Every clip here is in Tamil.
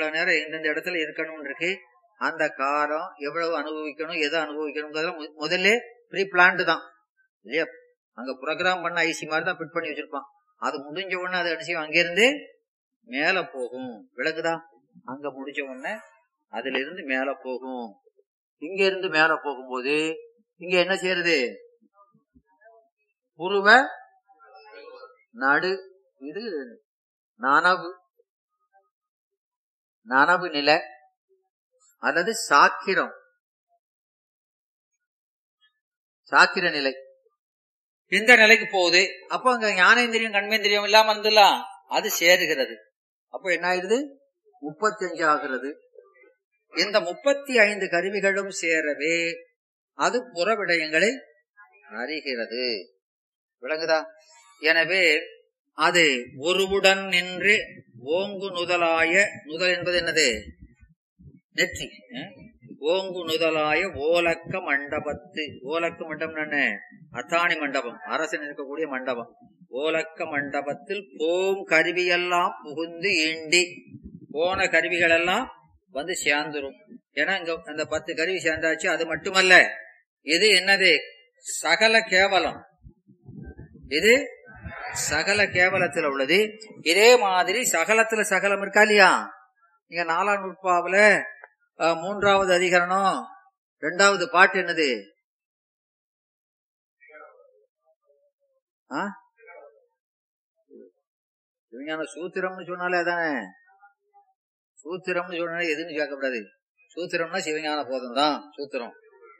இவ்வளவு நேரம் எந்தெந்த இடத்துல இருக்கணும்னு இருக்கு, அந்த காலம் எவ்வளவு அனுபவிக்கணும், எதை அனுபவிக்கணும் முதல்ல ப்ரீ பிளான்டு தான் இல்லையா. அங்க ப்ரோக்ராம் பண்ண ஐசி மாதிரி தான் ஃபிட் பண்ணி வச்சிருப்பான். அது முடிஞ்ச உடனே அதை என்ன செய்யும், அங்கிருந்து மேல போகும். விளக்குதா? அங்க முடிஞ்ச உடனே அதுல இருந்து மேல போகும். இங்க இருந்து மேல போகும்போது இங்க என்ன செய்யறது, புருவ நடு, இது நனவு, நனவு நிலை அல்லது சாக்கிரம், சாக்கிர நிலை. இந்த நிலைக்கு போகுது. அப்ப அங்க ஞானேந்திரியம் கண்மேந்திரியம் இல்லாம இருந்துலாம் அது சேருகிறது. அப்ப என்ன ஆயிடுது, 35 ஆகிறது. இந்த 35 கருவிகளும் சேரவே அது புற விடயங்களை அறிகிறது. விளங்குதா? எனவே அது ஒருவுடன் நின்று ஓங்கு நுதலாய, நுதல் என்பது என்னது, நெற்றி. ஓங்கு நுதலாய ஓலக்க மண்டபத்து, ஓலக்க மண்டபம் என்ன, அத்தாணி மண்டபம், அரசன் இருக்கக்கூடிய மண்டபம். ஓலக்க மண்டபத்தில் போம் கருவியெல்லாம் புகுந்து ஈண்டி, போன கருவிகள் எல்லாம் வந்து சேர்ந்துரும். ஏன்னா இங்க அந்த 10 கருவி சேர்ந்தாச்சு. அது மட்டுமல்ல, இது என்னது, சகல கேவலம். இது சகல கேவலத்துல உள்ளது. இதே மாதிரி சகலத்துல சகலம் இருக்கா இல்லையா. நீங்க 4ஆம் நூற்பாவுல 3வது அதிகரணம் 2வது பாட்டு என்னது, விஞ்ஞான சூத்திரம்னு சொன்னாலே அதானே. சூத்திரம்னு சொன்னாலே எதுன்னு கேட்கக்கூடாது. சூத்திரம்னா சிவஞான போதம் தான் சூத்திரம்.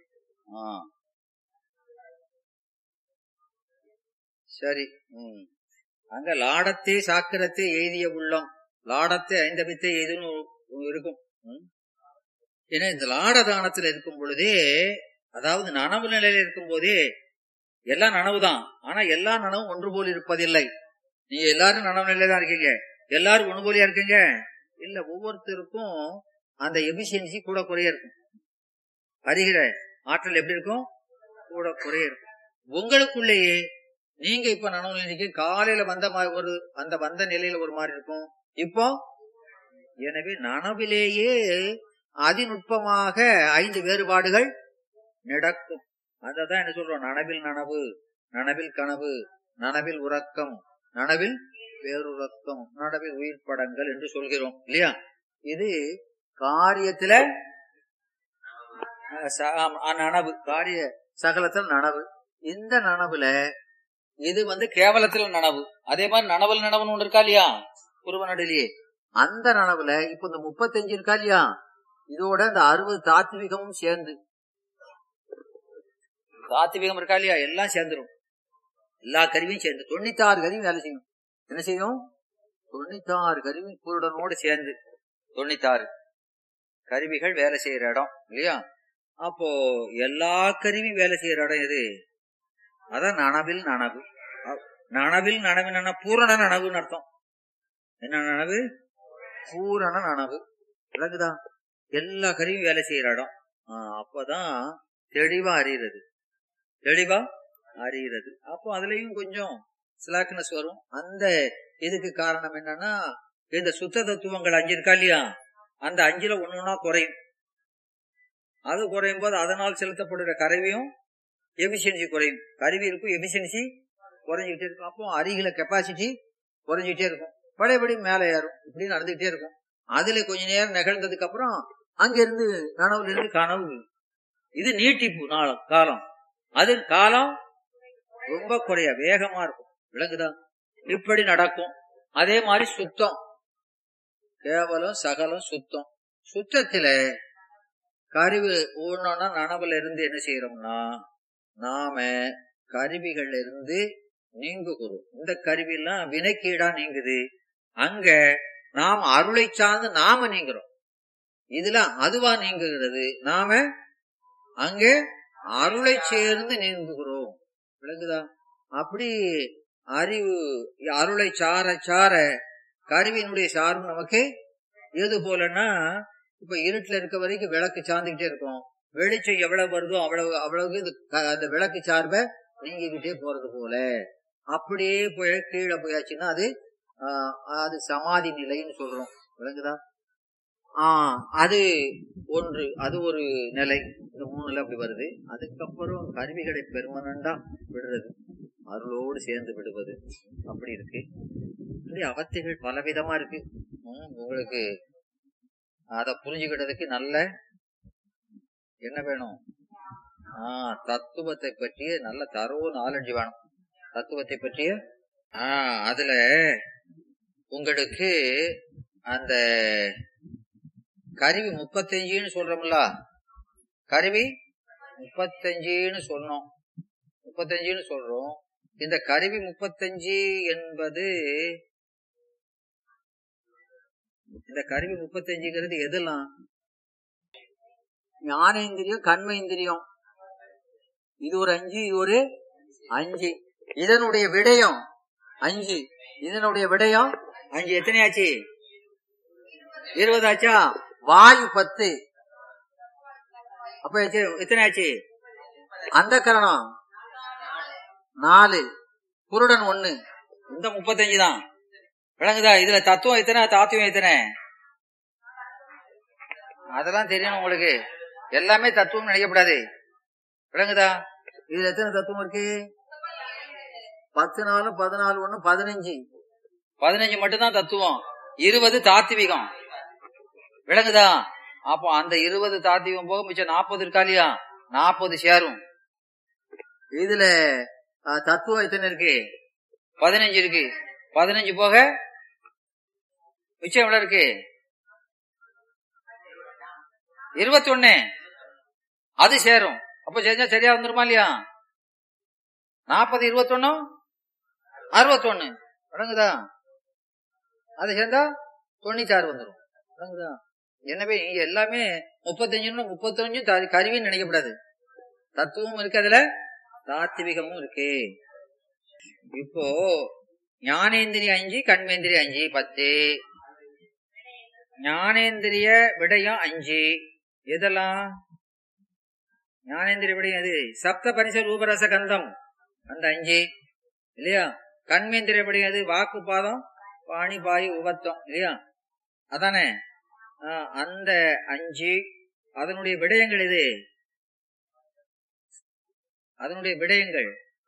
சரி. அங்க லாடத்தே சாக்கிரத்தை எய்திய உள்ளம், லாடத்தை ஐந்தபித்தை எய்துன்னு இருக்கும். ஏன்னா இந்த லாடதானத்துல இருக்கும் பொழுதே, அதாவது நனவு நிலையில இருக்கும் போதே எல்லாம் நனவுதான். ஆனா எல்லா நனவும் ஒன்று போல் இருப்பதில்லை. நீங்க எல்லாரும் நனவு நிலையில தான் இருக்கீங்க. எல்லாரும் ஒன்று போலியா இருக்கீங்க இல்ல. ஒவ்வொருத்தருக்கும் அந்த எபிசியன்சி கூட குறைய இருக்கும். அறிகிற ஆற்றல் எப்படி இருக்கும், கூட குறைய இருக்கும். உங்களுக்குள்ளேயே நீங்க இப்ப நனவு நிலைக்கு காலையில வந்த ஒரு அந்த வந்த நிலையில ஒரு மாதிரி இருக்கும் இப்போ. எனவே நனவிலேயே அதிநுட்பமாக 5 வேறுபாடுகள் நடக்கும். அததான் என்ன சொல்றோம், நனவில் நனவு, நனவில் கனவு, நனவில் உறக்கம், நனவில் வேறுறக்கம், நனவில் உயிர் படங்கள் என்று சொல்கிறோம் இல்லையா. இது காரியத்துல நனவு, காரிய சகலத்தில் நனவு. இந்த நனவுல இது கேவலத்துல நனவு. அதே மாதிரி நனவல் நனவுன்னு ஒன்று இருக்கா இல்லையா, புருவ நடுலையே. அந்த நனவுல இப்ப இந்த 35 இருக்கா இல்லையா, இதோட இந்த 60 தாத்விகமும் சேர்ந்து, தாத்விகம் இருக்கா இல்லையா, எல்லாம் சேர்ந்துரும். எல்லா கருவியும் சேர்ந்து 96 கருவி வேலை செய்யும். என்ன செய்யும், 96 கருவி குருடனோடு சேர்ந்து 96 கருவிகள் வேலை செய்யற இடம் இல்லையா. அப்போ எல்லா கருவியும் வேலை செய்யற இடம் எது, அதான் நனவில் நனவு. நனவில் நனவு பூரண நனவுன்னு அர்த்தம். என்ன நனவு, பூரண நனவு. விளங்குதா? எல்லா கருவியும் வேலை செய்யற இடம். அப்பதான் தெளிவா அறிகிறது, தெளிவா அறிகிறது. அப்போ அதுலயும் கொஞ்சம் ஸ்லாக்னஸ் வரும். அந்த இதுக்கு காரணம் என்னன்னா, இந்த சுத்த தத்துவங்கள் 5 இருக்கா இல்லையா, அந்த 5ல ஒண்ணு குறையும். அது குறையும் போது அதனால் செலுத்தப்படுற கருவியும் எபிசியன்சி குறையும். கருவி இருக்கும், எபிசியன்சி குறைஞ்சிக்கிட்டே இருக்கும். அப்போ அறிகிற கெப்பாசிட்டி குறைஞ்சிட்டே இருக்கும். பழையபடி மேலே ஏறும். இப்படி நடந்துகிட்டே இருக்கும். அதுல கொஞ்ச நேரம் நிகழ்ந்ததுக்கு அப்புறம் அங்கிருந்து நனவுல இருந்து கனவு. இது நீட்டிப்பு காலம். அது காலம் ரொம்ப குறைய வேகமா இருக்கும். விளங்குதா? இப்படி நடக்கும். அதே மாதிரி சுத்தம், கேவலம் சகலம் சுத்தம். சுத்தத்துல கருவி ஊழனா நனவுல இருந்து என்ன செய்யறோம்னா, நாம கருவிகள்ல இருந்து நீங்குகிறோம். இந்த கருவி எல்லாம் வினைக்கீடா நீங்குது. அங்க நாம் அருளை சார்ந்து நாம நீங்குறோம். இதுல அதுவா நீங்குகிறது, நாம அங்கே அருளை சேர்ந்து நீங்குகிறோம். விளங்குதா? அப்படி அறிவு அருளை சார சார கருவியினுடைய சார்பு நமக்கு எது போலன்னா, இப்ப இருட்டுல இருக்க வரைக்கும் விளக்கு சார்ந்துகிட்டே இருக்கும். வெளிச்சம் எவ்வளவு வருதோ அவ்வளவு அந்த விளக்கு சார்பை நீங்கிக்கிட்டே போறது போல. அப்படியே போய் கீழே போயாச்சுன்னா அது சமாதி நிலைன்னு சொல்றோம். விளங்குதா? அது ஒன்று, அது ஒரு நிலை. இந்த 3 நிலை அப்படி வருது. அதுக்கப்புறம் கருவிகளை பெர்மனண்டா விடுறது, அருளோடு சேர்ந்து விடுவது, அப்படி இருக்கு. இப்படி அவத்தைகள் பலவிதமா இருக்கு. உங்களுக்கு அத புரிஞ்சுக்கிட்டதுக்கு நல்ல என்ன வேணும்? தத்துவத்தை பற்றிய நல்ல தரவு நாலஞ்சு வேணும். தத்துவத்தை பற்றிய அதுல உங்களுக்கு அந்த கருவி 35ன்னு சொல்றோம்ல, கருவி 35ன்னு சொன்னோம், 35ன்னு சொல்றோம். இந்த கருவி 35 என்பது, இந்த கருவி 35ங்கிறது எதெல்லாம்? ஞானேந்திரியம், கண்மேந்திரியம், இது ஒரு 5, இது ஒரு 5. இதனுடைய விடயம் 5, இதனுடைய விடயம் 5. எத்தனையாச்சு? 20 ஆச்சா? வாயு 10, அப்ப எத்தனை ஆச்சு? அந்த கரணம் 4, புருடன் 1, இந்த 35 தான். விளங்குதா? இதுல தத்துவம் எத்தனை, தாத்துவம் எத்தனை? அதெல்லாம் தெரியணும் உங்களுக்கு. எல்லாமே தத்துவம் நினைக்கப்படாது. விளங்குதா? இதுல எத்தனை தத்துவம் இருக்கு? 10 4 14 1 15. 15 மட்டும்தான் தத்துவம், 20 தாத்விகம். விளங்குதா? அப்போ அந்த 20 தாத்விகம் போக மிச்சம் 40 இருக்கா இல்லையா? 40 சேரும். இதுல தத்துவம் எத்தனை இருக்கு? 15 இருக்கு. 15 போக மிச்சம் எவ்வளவு இருக்கு? 21. அது சேரும். அப்ப செஞ்சா சரியா வந்துருமா இல்லையா? 40 21 61. விளங்குதா? அது சேர்ந்தா 96 வந்துடும். விளங்குதா? எனவே எல்லாமே 35 கருவின்னு நினைக்கப்படாது. தத்துவமும் இருக்கு, அதுல தாத்விகமும் இருக்கு. இப்போ ஞானேந்திரிய 5, கண்மேந்திரிய 5, 10. ஞானேந்திரிய விடயம் 5. எதெல்லாம் ஞானேந்திரிய விடயம்? எது? சப்த பரிச ரூபரச கந்தம், அந்த 5 இல்லையா? கண்மேந்திரிய விடயம் எது? வாக்கு, பாதம், பாணி, பாயு, உபத்தம் இல்லையா? அதானே? அந்த 5. அதனுடைய விடயங்கள் எது? அதனுடைய விடயங்கள்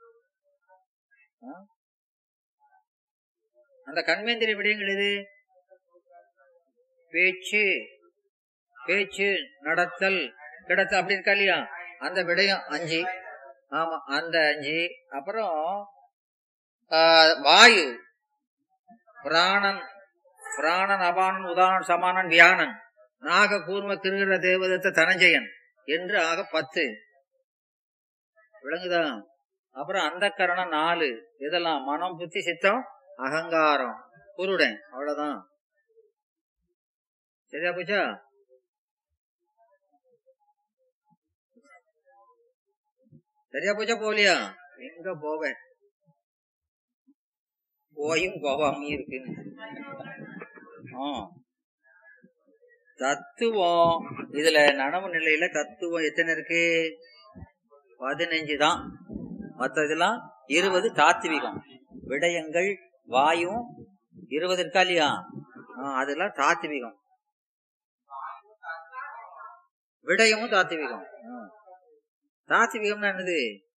அந்த கண்மேந்திரிய விடயங்கள் எது? பேச்சு, பேச்சு, நடத்தல், கிடத்தல், அப்படி இருக்கா இல்லையா? அந்த விடயம் 5. ஆமா, அந்த 5. அப்புறம் வாயு, பிராணன், பிராணன், அபானன், உதானன், சமானன், வியானன், நாக, கூர்ம, கிருகிர, தேவதத்த, தனஞ்சயன் என்று ஆக 10. விளங்குதா? அப்புறம் அந்த கரணம் 4. இதெல்லாம் மனம், புத்தி, சித்தம், அகங்காரம், புருடன். அவ்வளவுதான். சரியா போச்சா? சரியா போச்சா? போகலையா? எங்க போக, போயும் போகாம இருக்கு. தத்துவம் இதுல நனவு நிலையில தத்துவம் எத்தனை இருக்கு? 15 தான். மற்றதெல்லாம் 20 தாத்விகம். விடயங்கள் வாயும் 20 இருக்கா இல்லையா? அதெல்லாம் தாத்விகம். விடயமும் தாத்விகம். தாத்விகம்னா என்னது?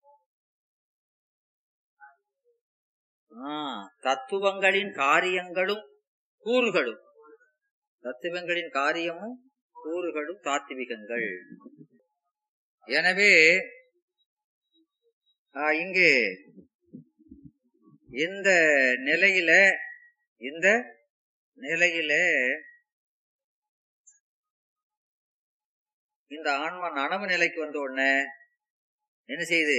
தத்துவங்களின் காரியங்களும் கூறுகளும், தத்துவங்களின் காரியமும் கூறுகளும் தாத்விகங்கள். எனவே இங்கே இந்த நிலையில இந்த ஆன்மா நனவு நிலைக்கு வந்த உடனே என்ன செய்யுது?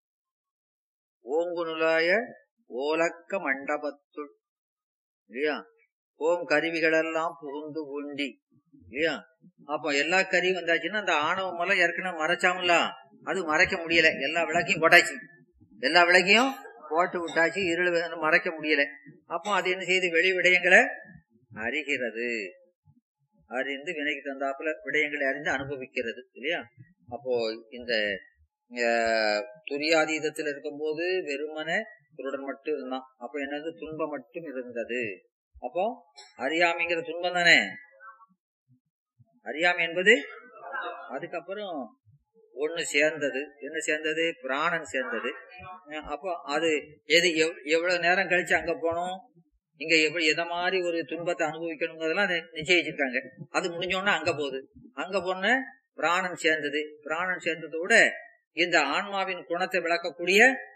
ஓங்கு நுழாய ஓலக்க மண்டபத்துள் இல்லையா? ஓம் கருவிகள் எல்லாம் புகுந்து உண்டி இல்லையா? அப்போ எல்லா கருவியும் வந்தாச்சுன்னா அந்த ஆணவ மூலம் ஏற்கனவே மறைச்சாமல, அது மறைக்க முடியல. எல்லா விளக்கையும் போட்டாச்சு, எல்லா விளக்கையும் போட்டு விட்டாச்சு, இருள் மறைக்க முடியல. அப்போ அது என்ன செய்யுது? வெளி விடயங்களை அறிகிறது, அறிந்து வினைக்கு தந்தாப்புல விடயங்களை அறிந்து அனுபவிக்கிறது இல்லையா? அப்போ இந்த துரியாதீதத்தில் இருக்கும்போது வெறுமனே குருடன் மட்டும் இருந்தான். அப்போ என்னது? துன்பம் மட்டும் இருந்தது. அப்போ அறியாமைங்கிற துன்பம் தானே. அறியாமை என்பது அதுக்கப்புறம் ஒண்ணு சேர்ந்தது. என்ன சேர்ந்தது? பிராணன் சேர்ந்தது. அப்போ அது எது எவ்வளவு நேரம் கழிச்சு அங்க போனோம், இங்க எப்படி எதை மாதிரி ஒரு துன்பத்தை அனுபவிக்கணுங்கிறதெல்லாம் நிச்சயிச்சிருக்காங்க. அது முடிஞ்சோன்னா அங்க போகுது. அங்க போன பிராணன் சேர்ந்தது. பிராணன் சேர்ந்ததோட இந்த ஆன்மாவின் குணத்தை விளக்கக்கூடிய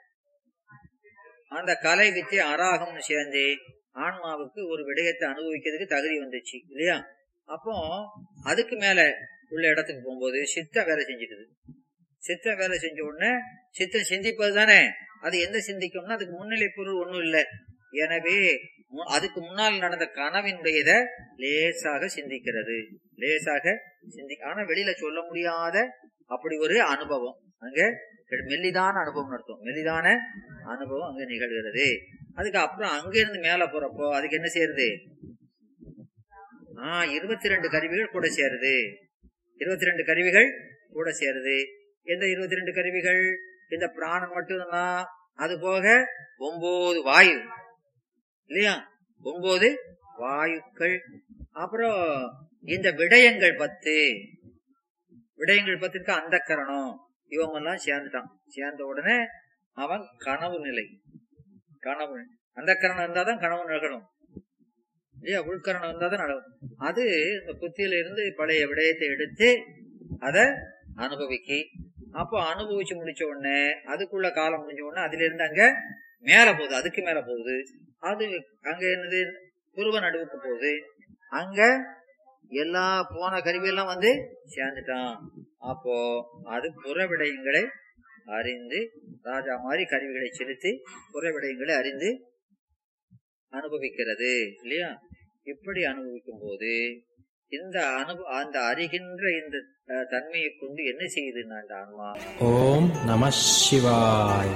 அந்த கலை வித்தை அராகம்னு சேர்ந்து ஆன்மாவுக்கு ஒரு விடயத்தை அனுபவிக்கிறதுக்கு தகுதி வந்துச்சு இல்லையா? அப்போ அதுக்கு மேல உள்ள இடத்துக்கு போகும்போது சித்தம் வேலை செஞ்சுக்குது. சித்தம் வேலை செஞ்ச உடனே சித்தம் சிந்திப்பது தானே. அது எந்த சிந்திக்கும்னா அதுக்கு முன்னிலை பொருள் ஒண்ணும் இல்லை. எனவே அதுக்கு முன்னால் நடந்த கனவினுடையத லேசாக சிந்திக்கிறது. லேசாக ஆனா வெளியில சொல்ல முடியாத அப்படி ஒரு அனுபவம் அங்க மெல்லிதான அனுபவம் நடத்தும். மெல்லிதான அனுபவம் அங்க நிகழ்கிறது. அதுக்கு அப்புறம் அங்க இருந்து மேல போறப்போ அதுக்கு என்ன செய்யறது? 22 கருவிகள் கூட சேருது. 22 கருவிகள் கூட சேருது. எந்த 22 கருவிகள்? இந்த பிராணம் மட்டும்தான். அது போக 9 வாயு இல்லையா? 9 வாயுக்கள். அப்புறம் இந்த விடயங்கள் 10. விடயங்கள் 10 அந்த கரணம் இவங்க எல்லாம் சேர்ந்துட்டான். சேர்ந்த உடனே அவன் கனவு நிலை. கனவு அந்த கரணம் இருந்தாதான் கனவு நிகழும் இல்லையா? உள்கரணம் இருந்தாதான் நடக்கும். அது இந்த புத்தியில இருந்து பழைய விடயத்தை எடுத்து அத அனுபவிக்கி. அப்போ அனுபவிச்சு முடிச்ச உடனே அதுக்குள்ள காலம் முடிஞ்ச உடனே அதுல இருந்து அங்க மேல போகுது. அதுக்கு மேல போகுது. அது அங்க என்னது? புருவ நடுவுக்கு போகுது. அங்க எல்லா போன கருவியெல்லாம் வந்து சேர்ந்துட்டான். அப்போ அது புற விடயங்களை அறிந்து ராஜா மாதிரி கருவிகளை செலுத்தி புற விடயங்களை அறிந்து அனுபவிக்கிறது இல்லையா? இப்படி அனுபவிக்கும் போது இந்த அந்த அறிகின்ற இந்த தன்மையை கொண்டு என்ன செய்யுதுன்னா இந்த ஆன்மா. ஓம் நம சிவாய.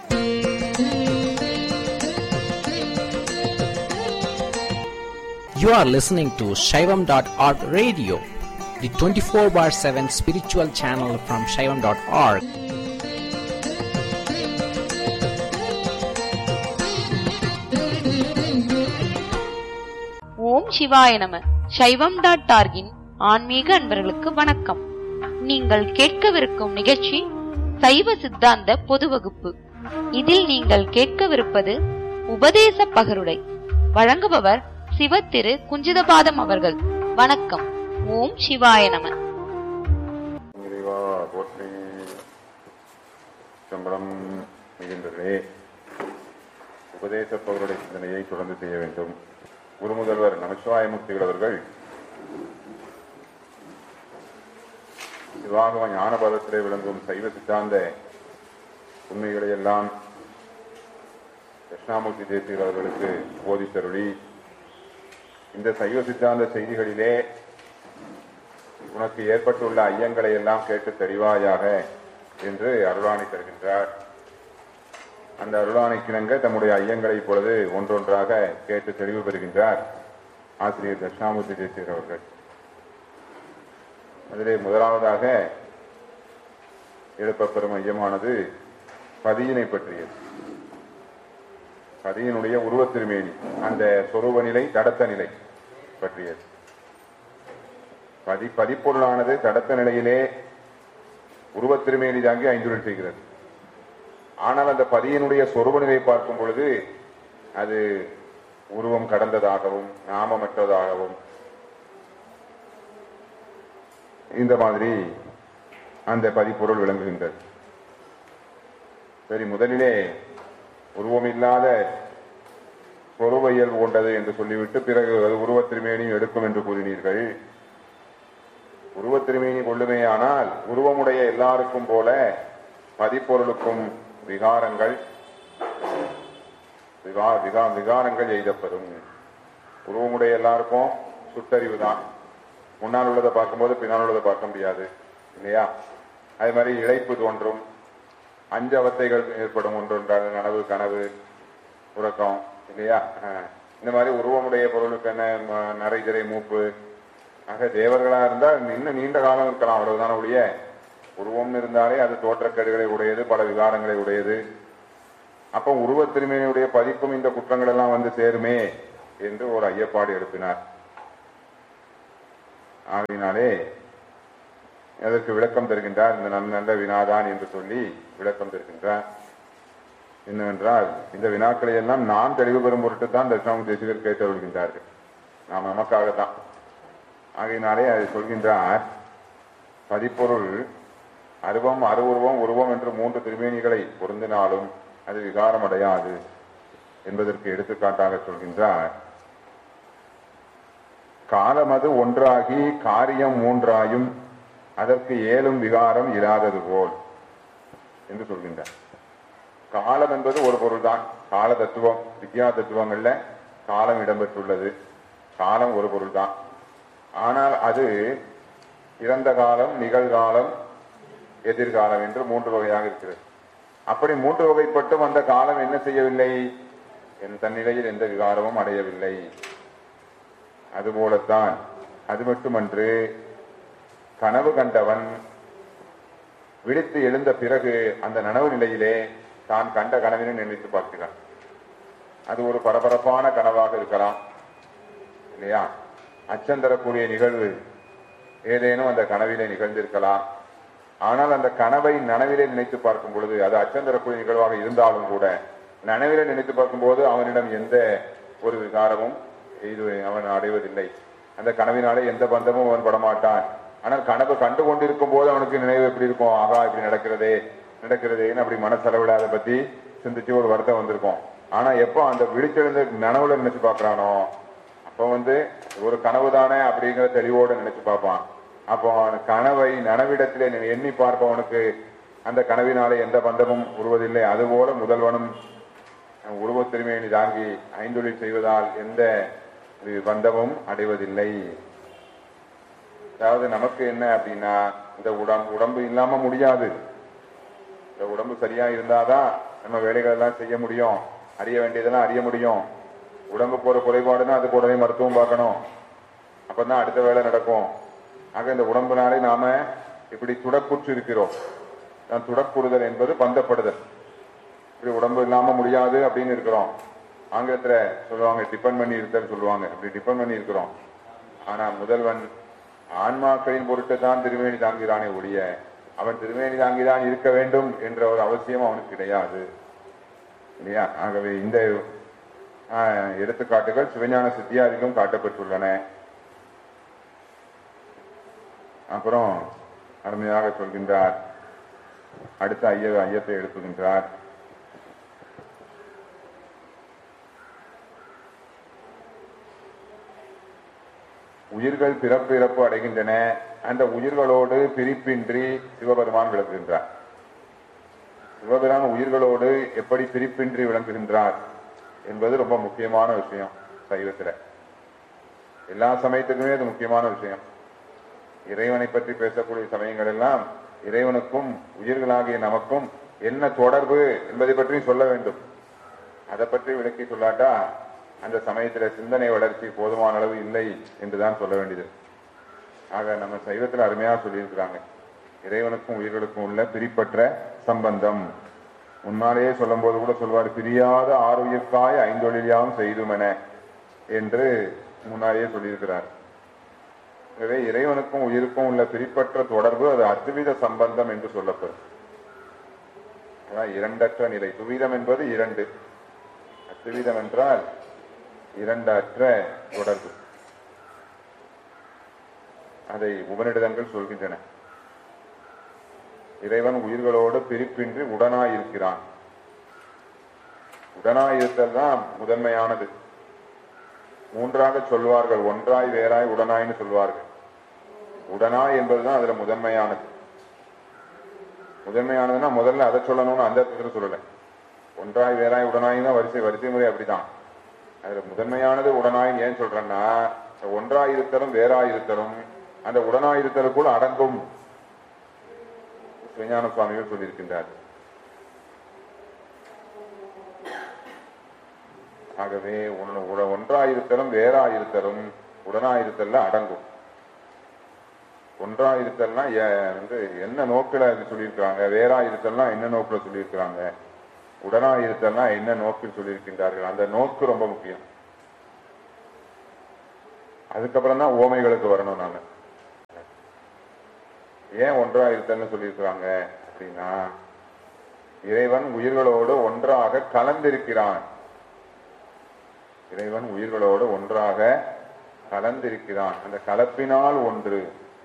You are listening to Shaivam.org radio, the 24/7 spiritual channel from Shaivam.org. ஓம் சிவாய நம. Shaivam.org-இன் ஆன்மீக அன்பர்களுக்கு வணக்கம். நீங்கள் கேட்கவிருக்கும் நிகழ்ச்சி சைவ சித்தாந்த பொது வகுப்பு. இதில் நீங்கள் கேட்கவிருப்பது உபதேச பகருடை. வழங்குபவர் சிவத்திரு குஞ்சிதபாதம் அவர்கள். வணக்கம். ஓம் சிவாய நம. உபதேச பகருடை சிந்தனையை தொடர்ந்து செய்ய வேண்டும். குருமுதல்வர் நமச்சிவாயமூர்த்திகள் அவர்கள் சிவாகம ஞானபாதத்திலே விளங்கும் சைவ சித்தாந்த உண்மைகளை எல்லாம் தட்சிணாமூர்த்தி தேசிகர் அவர்களுக்கு போதித்தருளி, இந்த சைவ சித்தாந்த செய்திகளிலே உனக்கு ஏற்பட்டுள்ள ஐயங்களை எல்லாம் கேட்டு தெளிவாயாக என்று அருளாணை தருகின்றார். அந்த அருளாணைக்கிணங்க தம்முடைய ஐயங்களை இப்பொழுது ஒன்றொன்றாக கேட்டு தெளிவு பெறுகின்றார் ஆசிரியர் தட்சிணாமூர்த்தி தேசிகர் அவர்கள். அதிலே முதலாவதாக எழுப்பப்பெறும் ஐயமானது பதியினை பற்றியது. பதியினுடைய உருவத்திருமேனி, அந்த சொரூப நிலை, தடத்த நிலை பற்றியது. பதிப்பொருளானது தடத்த நிலையிலே உருவத்திருமேனி தாங்கி ஐந்துடன் செய்கிறது. ஆனால் அந்த பதியினுடைய சொரூப நிலை பார்க்கும் பொழுது அது உருவம் கடந்ததாகவும் நாமமற்றதாகவும் இந்த மாதிரி அந்த பதிப்பொருள் விளங்குகின்றது. சரி, முதலிலே உருவமில்லாத சொரூப இயல்பு கொண்டது என்று சொல்லிவிட்டு பிறகு அது உருவத்திருமேனியும் எடுக்கும் என்று கூறினீர்கள். உருவத்திருமேனி கொள்ளுமேயானால் உருவமுடைய எல்லாருக்கும் போல பதிப்பொருளுக்கும் விகாரங்கள் எய்தப்படும். உருவமுடைய எல்லாருக்கும் சுட்டறிவு தான். முன்னால் உள்ளதை பார்க்கும்போது பின்னால் உள்ளதை பார்க்க முடியாது இல்லையா? அதே மாதிரி இழைப்பு தோன்றும், அஞ்சவத்தைகள் ஏற்படும். ஒன்றொன்றாக நனவு, கனவு, உறக்கம் இல்லையா? இந்த மாதிரி உருவமுடைய பொருளுக்கு என்ன நரைதிரை, மூப்பு. ஆக தேவர்களா இருந்தால் இன்னும் நீண்ட காலம் இருக்கலாம், அவ்வளவுதான ஒழிய உருவம்னு இருந்தாலே அது தோற்றக்கேடுகளை உடையது, பல விகாரங்களை உடையது. அப்ப உருவத்திருமேனியுடைய பதிப்பும் இந்த குற்றங்கள் எல்லாம் வந்து சேருமே என்று ஒரு ஐயப்பாடு எழுப்பினார். ஆகையினாலே அதற்கு விளக்கம் தருகின்றார். இந்த நல்ல வினாதான் என்று சொல்லி விளக்கம் தருகின்றார். என்னவென்றால், இந்த வினாக்களை எல்லாம் நாம் தெளிவு பெறும் பொருட்டு தான் தட்சிணாமூர்த்தி தேசிகர் கேட்டு வருகின்றார்கள். நாம் நமக்காகத்தான். ஆகையினாலே அதை சொல்கின்றார். பதிப்பொருள் அருவம், அருவுருவம், உருவம் என்று 3 திருமேனிகளை பொருந்தினாலும் அது விகாரம் அடையாது என்பதற்கு எடுத்துக்காட்டாக சொல்கின்றார். காலமது ஒன்றாகி காரியம் 3ஆயும் அதற்கு ஏலும் விகாரம் இராதது போல் என்று சொல்கின்றார். காலம் என்பது ஒரு பொருள் தான். கால தத்துவம், வித்யா தத்துவங்கள்ல காலம் இடம்பெற்றுள்ளது. காலம் ஒரு பொருள் தான். ஆனால் அது இறந்த காலம், நிகழ்காலம், எதிர்காலம் என்று 3 வகையாக இருக்கிறது. அப்படி 3 வகைப்பட்டும் அந்த காலம் என்ன செய்யவில்லை? தன்னிலையில் எந்த விகாரமும் அடையவில்லை. அதுபோலத்தான் அது மட்டுமன்று, கனவு கண்டவன் விழித்து எழுந்த பிறகு அந்த நனவு நிலையிலே தான் கண்ட கனவினை நினைத்து பார்க்கிறான். அது ஒரு பரபரப்பான கனவாக இருக்கலாம் இல்லையா? அச்சம் தரக்கூடிய நிகழ்வு ஏதேனும் அந்த கனவிலே நிகழ்ந்திருக்கலாம். ஆனால் அந்த கனவை நனவிலே நினைத்து பார்க்கும் பொழுது, அது அச்சம் தரக்கூடிய நிகழ்வாக இருந்தாலும் கூட நனவிலே நினைத்து பார்க்கும் போது அவனிடம் எந்த ஒரு விகாரமும் அவன் அடைவதில்லை. அந்த கனவினாலே எந்த பந்தமும் அவன் படமாட்டான். ஆனால் கனவு கண்டு கொண்டிருக்கும் போது அவனுக்கு நினைவு எப்படி இருக்கும்? ஆகா, இப்படி நடக்கிறதேன்னு அப்படி மனசளவில் அதை பத்தி சிந்திச்சு ஒரு வருத்தம் வந்திருக்கும். ஆனா எப்போ அந்த விழிச்செழுந்த நனவுல நினைச்சு பார்க்கறானோ அப்போ ஒரு கனவு தானே அப்படிங்கிற தெளிவோடு நினைச்சு பார்ப்பான். அப்போ கனவை நனவிடத்திலே எண்ணி பார்ப்பவனுக்கு அந்த கனவினாலே எந்த பந்தமும் உருவதில்லை. அதுபோல முதல்வனும் உருவ திருமேனி தாங்கி ஐந்தொழில் செய்வதால் எந்த பந்தமும் அடைவதில்லை. அதாவது நமக்கு என்ன அப்படின்னா, இந்த உடம்பு இல்லாம முடியாது. இந்த உடம்பு சரியா இருந்தாதான் நம்ம வேலைகள் எல்லாம் செய்ய முடியும், அறிய வேண்டியதெல்லாம் அறிய முடியும். உடம்புக்கு ஒரு குறைபாடுன்னா அதுக்கு உடனே மருத்துவம் பார்க்கணும், அப்பதான் அடுத்த வேலை நடக்கும். ஆக இந்த உடம்புனாலே நாம இப்படி துடக்குற்று இருக்கிறோம். துடக்குறுதல் என்பது பந்தப்படுதல். இப்படி உடம்பு இல்லாம முடியாது அப்படின்னு இருக்கிறோம். ஆங்கிலத்துல சொல்லுவாங்க டிபெண்ட் பண்ணி இருத்தல் சொல்லுவாங்க. அப்படி டிபெண்ட் பண்ணி இருக்கிறோம். ஆனா முதல்வன் ஆன்மாக்களின் பொருட்டு தான் திருமேனி தாங்கிறானே ஒழிய அவன் திருமேனி தாங்கிதான் இருக்க வேண்டும் என்ற ஒரு அவசியம் அவனுக்கு கிடையாது இல்லையா? ஆகவே இந்த எடுத்துக்காட்டுகள் சிவஞான சித்தியாரிலும் காட்டப்பட்டுள்ளன. அப்புறம் அருமையாக சொல்கின்றார். அடுத்த ஐயத்தை எழுப்புகின்றார். உயிர்கள் பிறப்பு இறப்பு அடைகின்றன. அந்த உயிர்களோடு பிரிப்பின்றி சிவபெருமான் விளங்குகின்றார். சிவபெருமான் உயிர்களோடு எப்படி பிரிப்பின்றி விளங்குகின்றார் என்பது ரொம்ப முக்கியமான விஷயம். சைவத்துல எல்லா சமயத்துக்குமே அது முக்கியமான விஷயம். இறைவனை பற்றி பேசக்கூடிய சமயங்கள் எல்லாம் இறைவனுக்கும் உயிர்களாகிய நமக்கும் என்ன தொடர்பு என்பதை பற்றி சொல்ல வேண்டும். அதை பற்றி விளக்கி சொல்லாட்டா அந்த சமயத்துல சிந்தனை வளர்ச்சி போதுமான அளவு இல்லை என்றுதான் சொல்ல வேண்டியது. ஆக நம்ம சைவத்துல அருமையா சொல்லியிருக்கிறாங்க, இறைவனுக்கும் உயிர்களுக்கும் உள்ள பிரிப்பற்ற சம்பந்தம். முன்னாலேயே சொல்லும் போது கூட சொல்வார், பிரியாத ஆறுயிர்க்காய் ஐந்தொழியாம் செய்துமென என்று முன்னாலேயே சொல்லியிருக்கிறார். எனவே இறைவனுக்கும் உயிருக்கும் உள்ள பிரிப்பற்ற தொடர்பு அது அத்துவித சம்பந்தம் என்று சொல்லப்படும். இரண்டற்ற நிலை. துவிதம் என்பது 2, அத்துவிதம் என்றால் இரண்டற்ற தொடர்பு. அதை உபநிடதங்கள் சொல்கின்றன. இறைவன் உயிர்களோடு பிரிப்பின்றி உடனாயிருக்கிறான். உடனாயிருத்தல் தான் முதன்மையானது. 3ஆக சொல்வார்கள், ஒன்றாய் வேறாய் உடனாய்னு சொல்வார்கள். உடனாய் என்பதுதான் அதுல முதன்மையானது. முதன்மையானதுன்னா முதல்ல அதை சொல்லணும்னு அந்த இடத்துல சொல்லல. ஒன்றாய் வேறாய் உடனாய்னா வரிசை முறை அப்படிதான். அதுல முதன்மையானது உடனாய் ஏன் சொல்றேன்னா, ஒன்றாயிருத்தலும் வேறாயிருத்தலும் அந்த உடனாயிருத்தலுக்குள் அடங்கும். சிவஞான சுவாமிகள் சொல்லியிருக்கின்றார். ஆகவே ஒன்றாயிருத்தலும் வேறாயிருத்தலும் உடனாயிருத்தல்ல அடங்கும். ஒன்றாயிருத்தல்னா என்ன நோக்கில அது சொல்லியிருக்கிறாங்க, வேறாயிருத்தல்னா என்ன நோக்கில சொல்லியிருக்கிறாங்க, உடனாயிருத்தல்னா என்ன நோக்கில் சொல்லியிருக்கின்றார்கள், அந்த நோக்கு ரொம்ப முக்கியம். அதுக்கப்புறம் தான் ஓமைகளுக்கு வரணும். நான் ஏன் ஒன்றா இருத்தல்னு சொல்லியிருக்கிறாங்க அப்படின்னா, இறைவன் உயிர்களோடு ஒன்றாக கலந்திருக்கிறான். இறைவன் உயிர்களோடு ஒன்றாக கலந்திருக்கிறான். அந்த கலப்பினால் ஒன்று,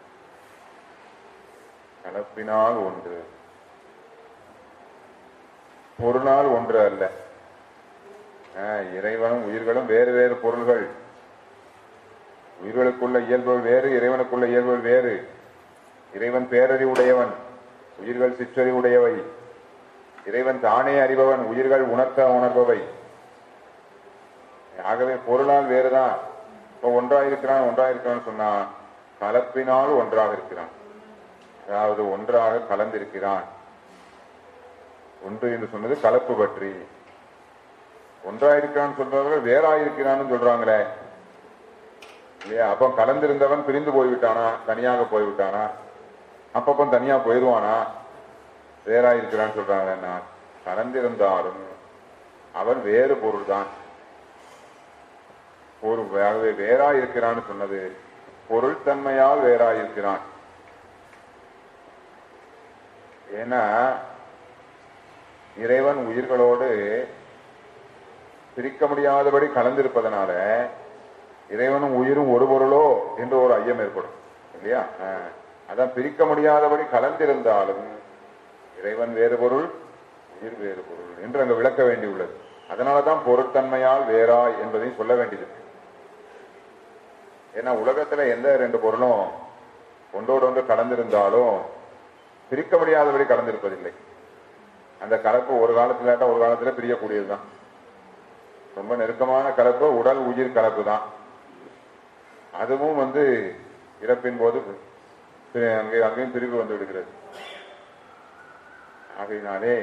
கலப்பினால் ஒன்று, பொருளால் ஒன்று அல்ல. இறைவனும் உயிர்களும் வேறு வேறு பொருள்கள். உயிர்களுக்குள்ள இயல்புகள் வேறு, இறைவனுக்குள்ள இயல்புகள் வேறு. இறைவன் பேரறிவுடையவன், உயிர்கள் சிற்றறிவுடையவை. இறைவன் தானே அறிபவன், உயிர்கள் உணர்த்த உணர்பவை. ஆகவே பொருளால் வேறுதான். இப்போ ஒன்றாயிருக்கிறான் ஒன்றாயிருக்கிறான்னு சொன்னா கலப்பினால் ஒன்றாக இருக்கிறான், அதாவது ஒன்றாக கலந்திருக்கிறான். ஒன்று என்று சொன்னது கலப்பு பற்றி. ஒன்றாயிருக்கிறான்னு சொல்றவர்கள் வேறாயிருக்கிறான்னு சொல்றாங்களே இல்லையா? அப்போ கலந்திருந்தவன் பிரிந்து போய்விட்டானா, தனியாக போய்விட்டானா, அப்பப்போ தனியா போயிடுவானா? வேறாயிருக்கிறான்னு சொல்றாங்க. கலந்திருந்தாலும் அவன் வேறு பொருள் தான். ஆகவே வேறாயிருக்கிறான்னு சொன்னது பொருள் தன்மையால் வேறாயிருக்கிறான். ஏன்னா இறைவன் உயிர்களோடு பிரிக்க முடியாதபடி கலந்திருப்பதனால இறைவனும் உயிரும் ஒரு பொருளோ என்று ஒரு ஐயம் ஏற்படும் இல்லையா? அதான் பிரிக்க முடியாதபடி கலந்திருந்தாலும் இறைவன் வேறு பொருள், உயிர் வேறு பொருள் என்று அங்கு விளக்க வேண்டியுள்ளது. அதனாலதான் பொருட்தன்மையால் வேறாய் என்பதையும் சொல்ல வேண்டியது. ஏன்னா உலகத்துல எந்த ரெண்டு பொருளும் ஒன்றோடு ஒன்று கலந்திருந்தாலும் பிரிக்க முடியாதபடி கலந்திருப்பதில்லை. அந்த கலப்பு ஒரு காலத்துல ஒரு காலத்துல பிரியக்கூடியதுதான். ரொம்ப நெருக்கமான கலப்பு உடல் உயிர் கலப்பு தான். அதுவும் இறப்பின் போது அங்கேயும் பிரிவு வந்து விடுகிறது. ஆகையினாலே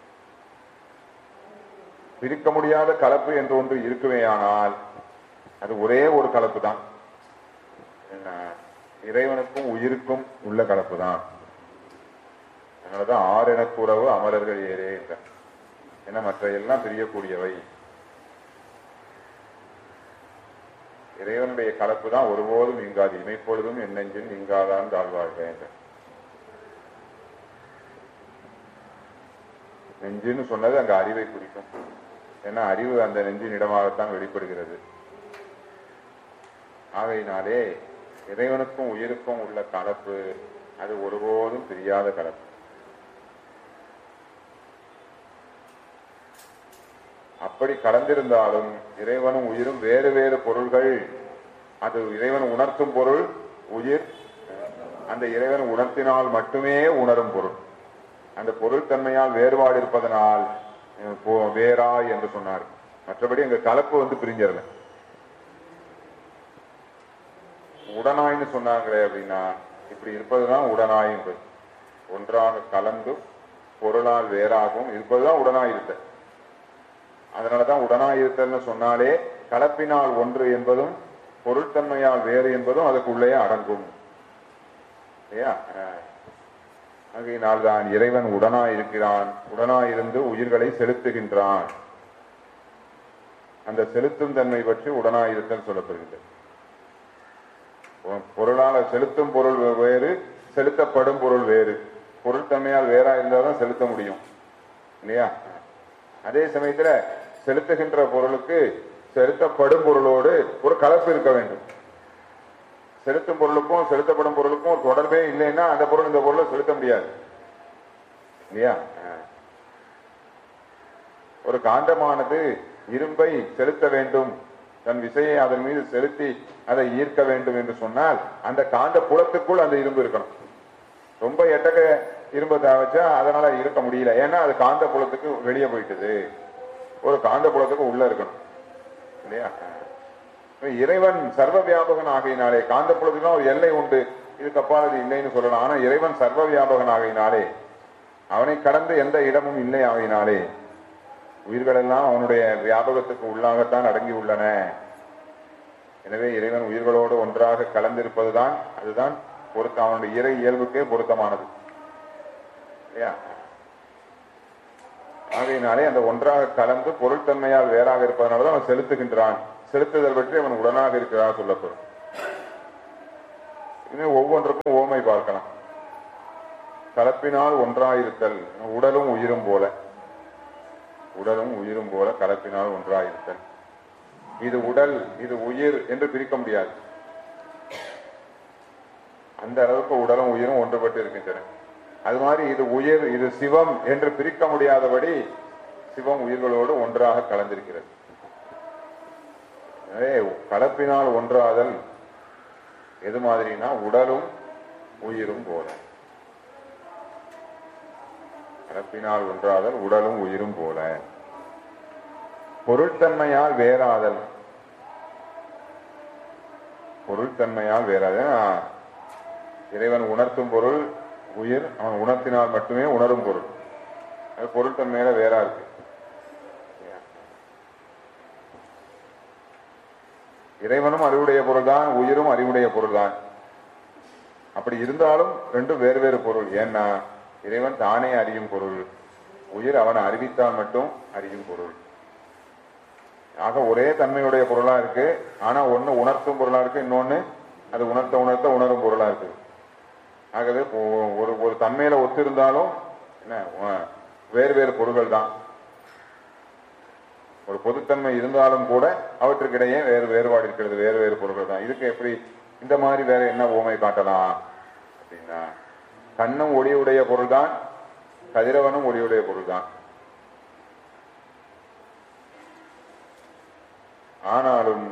பிரிக்க முடியாத கலப்பு என்று ஒன்று இருக்குமேயானால் அது ஒரே ஒரு கலப்பு தான். இறைவனுக்கும் உயிருக்கும் உள்ள கலப்பு தான். அதனாலதான் ஆறெனக்கு உறவு அமரர்கள் ஏறே என்ற. ஏன்னா மற்ற எல்லாம் பிரியக்கூடியவை. இறைவனுடைய கலப்பு தான் ஒருபோதும் நீங்காது. இமைப்பொழுதும் என் நெஞ்சில் நீங்காதான் தாழ்வாழ்க என்ற. நெஞ்சுன்னு சொன்னது அங்க அறிவை குறிக்கும். ஏன்னா அறிவு அந்த நெஞ்சின் இடமாகத்தான் வெளிப்படுகிறது. ஆகையினாலே இறைவனுக்கும் உயிருக்கும் உள்ள கலப்பு அது ஒருபோதும் பிரியாத கலப்பு. அப்படி கலந்திருந்தாலும் இறைவனும் உயிரும் வேறு வேறு பொருள்கள். அது இறைவன் உணர்த்தும் பொருள், உயிர் அந்த இறைவன் உணர்த்தினால் மட்டுமே உணரும் பொருள். அந்த பொருள் தன்மையால் வேறுபாடு இருப்பதனால் வேறா என்று சொன்னார். மற்றபடி அங்க கலப்பு பிரிஞ்சல. உடனாய்னு சொன்னாங்களே அப்படின்னா இப்படி இருப்பதுதான் உடனாய் என்பது. ஒன்றாக கலந்து பொருளால் வேறாகவும் இருப்பதுதான் உடனாயிருத்தல். அதனாலதான் உடனாயிருத்தல்னு சொன்னாலே கலப்பினால் ஒன்று என்பதும் பொருள்தன்மையால் வேறு என்பதும் அதுக்குள்ளே அடங்கும். ஆகையினால் தான் இறைவன் உடனாயிருக்கிறான். உடனாயிருந்து உயிர்களை செலுத்துகின்றான். அந்த செலுத்தும் தன்மை பற்றி உடனாயிருத்தல் சொல்லப்படுகிறது. பொருளால் செலுத்தும் பொருள் வேறு, செலுத்தப்படும் பொருள் வேறு. பொருள் தன்மையால் வேறா இருந்தால்தான் செலுத்த முடியும் இல்லையா? அதே சமயத்துல செலுத்துகின்ற பொருளுக்கு செலுத்தப்படும் பொருளோடு ஒரு கலப்பு இருக்க வேண்டும். செலுத்தும் பொருளுக்கும் செலுத்தப்படும் பொருளுக்கும் ஒரு தொடர்பே இல்லைன்னா அந்த பொருள் இந்த பொருளை செலுத்த முடியாது இல்லையா? ஒரு காந்தமானது இரும்பை செலுத்த வேண்டும், தன் விசையை அதன் மீது செலுத்தி அதை ஈர்க்க வேண்டும் என்று சொன்னால் அந்த காந்த புலத்துக்குள் அந்த இரும்பு இருக்கணும். ரொம்ப எட்டக்க இரும்பை வச்சா அதனால இருக்க முடியல. ஏன்னா அது காந்த புலத்துக்கு வெளியே போயிட்டது. ஒரு காந்த புலத்துக்கு உள்ள இருக்கணும் இல்லையா? இறைவன் சர்வ வியாபகன் ஆகையினாலே காந்த புலத்துக்கு ஒரு எல்லை உண்டு, இதுக்கு அப்பால் அது இல்லைன்னு சொல்லலாம். ஆனா இறைவன் சர்வ வியாபகன் ஆகையினாலே அவனை கடந்து எந்த இடமும் இல்லை ஆகையினாலே உயிர்கள் எல்லாம் அவனுடைய வியாபகத்துக்கு உள்ளாகத்தான் அடங்கி உள்ளன. எனவே இறைவன் உயிர்களோடு ஒன்றாக கலந்திருப்பதுதான் அதுதான் பொருத்தம். அவனுடைய இறை இயல்புக்கே பொருத்தமானது இல்லையா? ஆகையினாலே அந்த ஒன்றாக கலந்து பொருள்தன்மையால் வேறாக இருப்பதனாலதான் அவன் செலுத்துகின்றான். செலுத்துதல் பற்றி அவன் உடனாக இருக்கிறான் சொல்லப்படும். இனிமே ஒவ்வொன்றுக்கும் ஓமை பார்க்கலாம். கலப்பினால் ஒன்றாயிருத்தல், உடலும் உயிரும் போல, உடலும் உயிரும் போல கலப்பினால் ஒன்றாயிருத்தல். இது உடல், இது உயிர் என்று பிரிக்க முடியாது. அந்த அளவுக்கு உடலும் உயிரும் ஒன்றுபட்டு இருக்கின்றன. அது மாதிரி இது உயிர், இது சிவம் என்று பிரிக்க முடியாதபடி சிவம் உயிர்களோடு ஒன்றாக கலந்திருக்கிறது. எனவே கலப்பினால் ஒன்றாதல் எது மாதிரினா உடலும் உயிரும் போல. கலப்பினால் ஒன்றாதல் உடலும் உயிரும் போல. பொருள்தன்மையால் வேறாதல், பொருள்தன்மையால் வேறாதல். இறைவன் உணர்த்தும் பொருள் உயிர், அவன் உணர்த்தினால் மட்டுமே உணரும் பொருள். அது பொருள்தன்மையில வேறா இருக்கு. இறைவனும் அறிவுடைய பொருள் தான், உயிரும் அறிவுடைய பொருள் தான். அப்படி இருந்தாலும் ரெண்டும் வேறு வேறு பொருள். ஏன்னா இறைவன் தானே அறியும் பொருள், உயிர் அவன் அறிவித்தால் மட்டும் அறியும் பொருள். ஆக ஒரே தன்மையுடைய பொருளா இருக்கு. ஆனா ஒண்ணு உணர்த்தும் பொருளா இருக்கு, இன்னொன்னு அது உணர்த்த உணரும் பொருளா இருக்கு. ஆகவே ஒரு தன்மையில ஒத்து இருந்தாலும் என்ன வேறு வேறு பொருள்கள் தான். ஒரு பொதுத்தன்மை இருந்தாலும் கூட அவற்றுக்கிடையே வேறு வேறுபாடு இருக்கிறது, வேறு வேறு பொருள்கள் தான். இதுக்கு எப்படி இந்த மாதிரி வேற என்ன ஓமை காட்டலாம் அப்படின்னா, கண்ணும் ஒளியுடைய பொருள் தான், கதிரவனும் ஒளியுடைய பொருள் தான். ஆனாலும்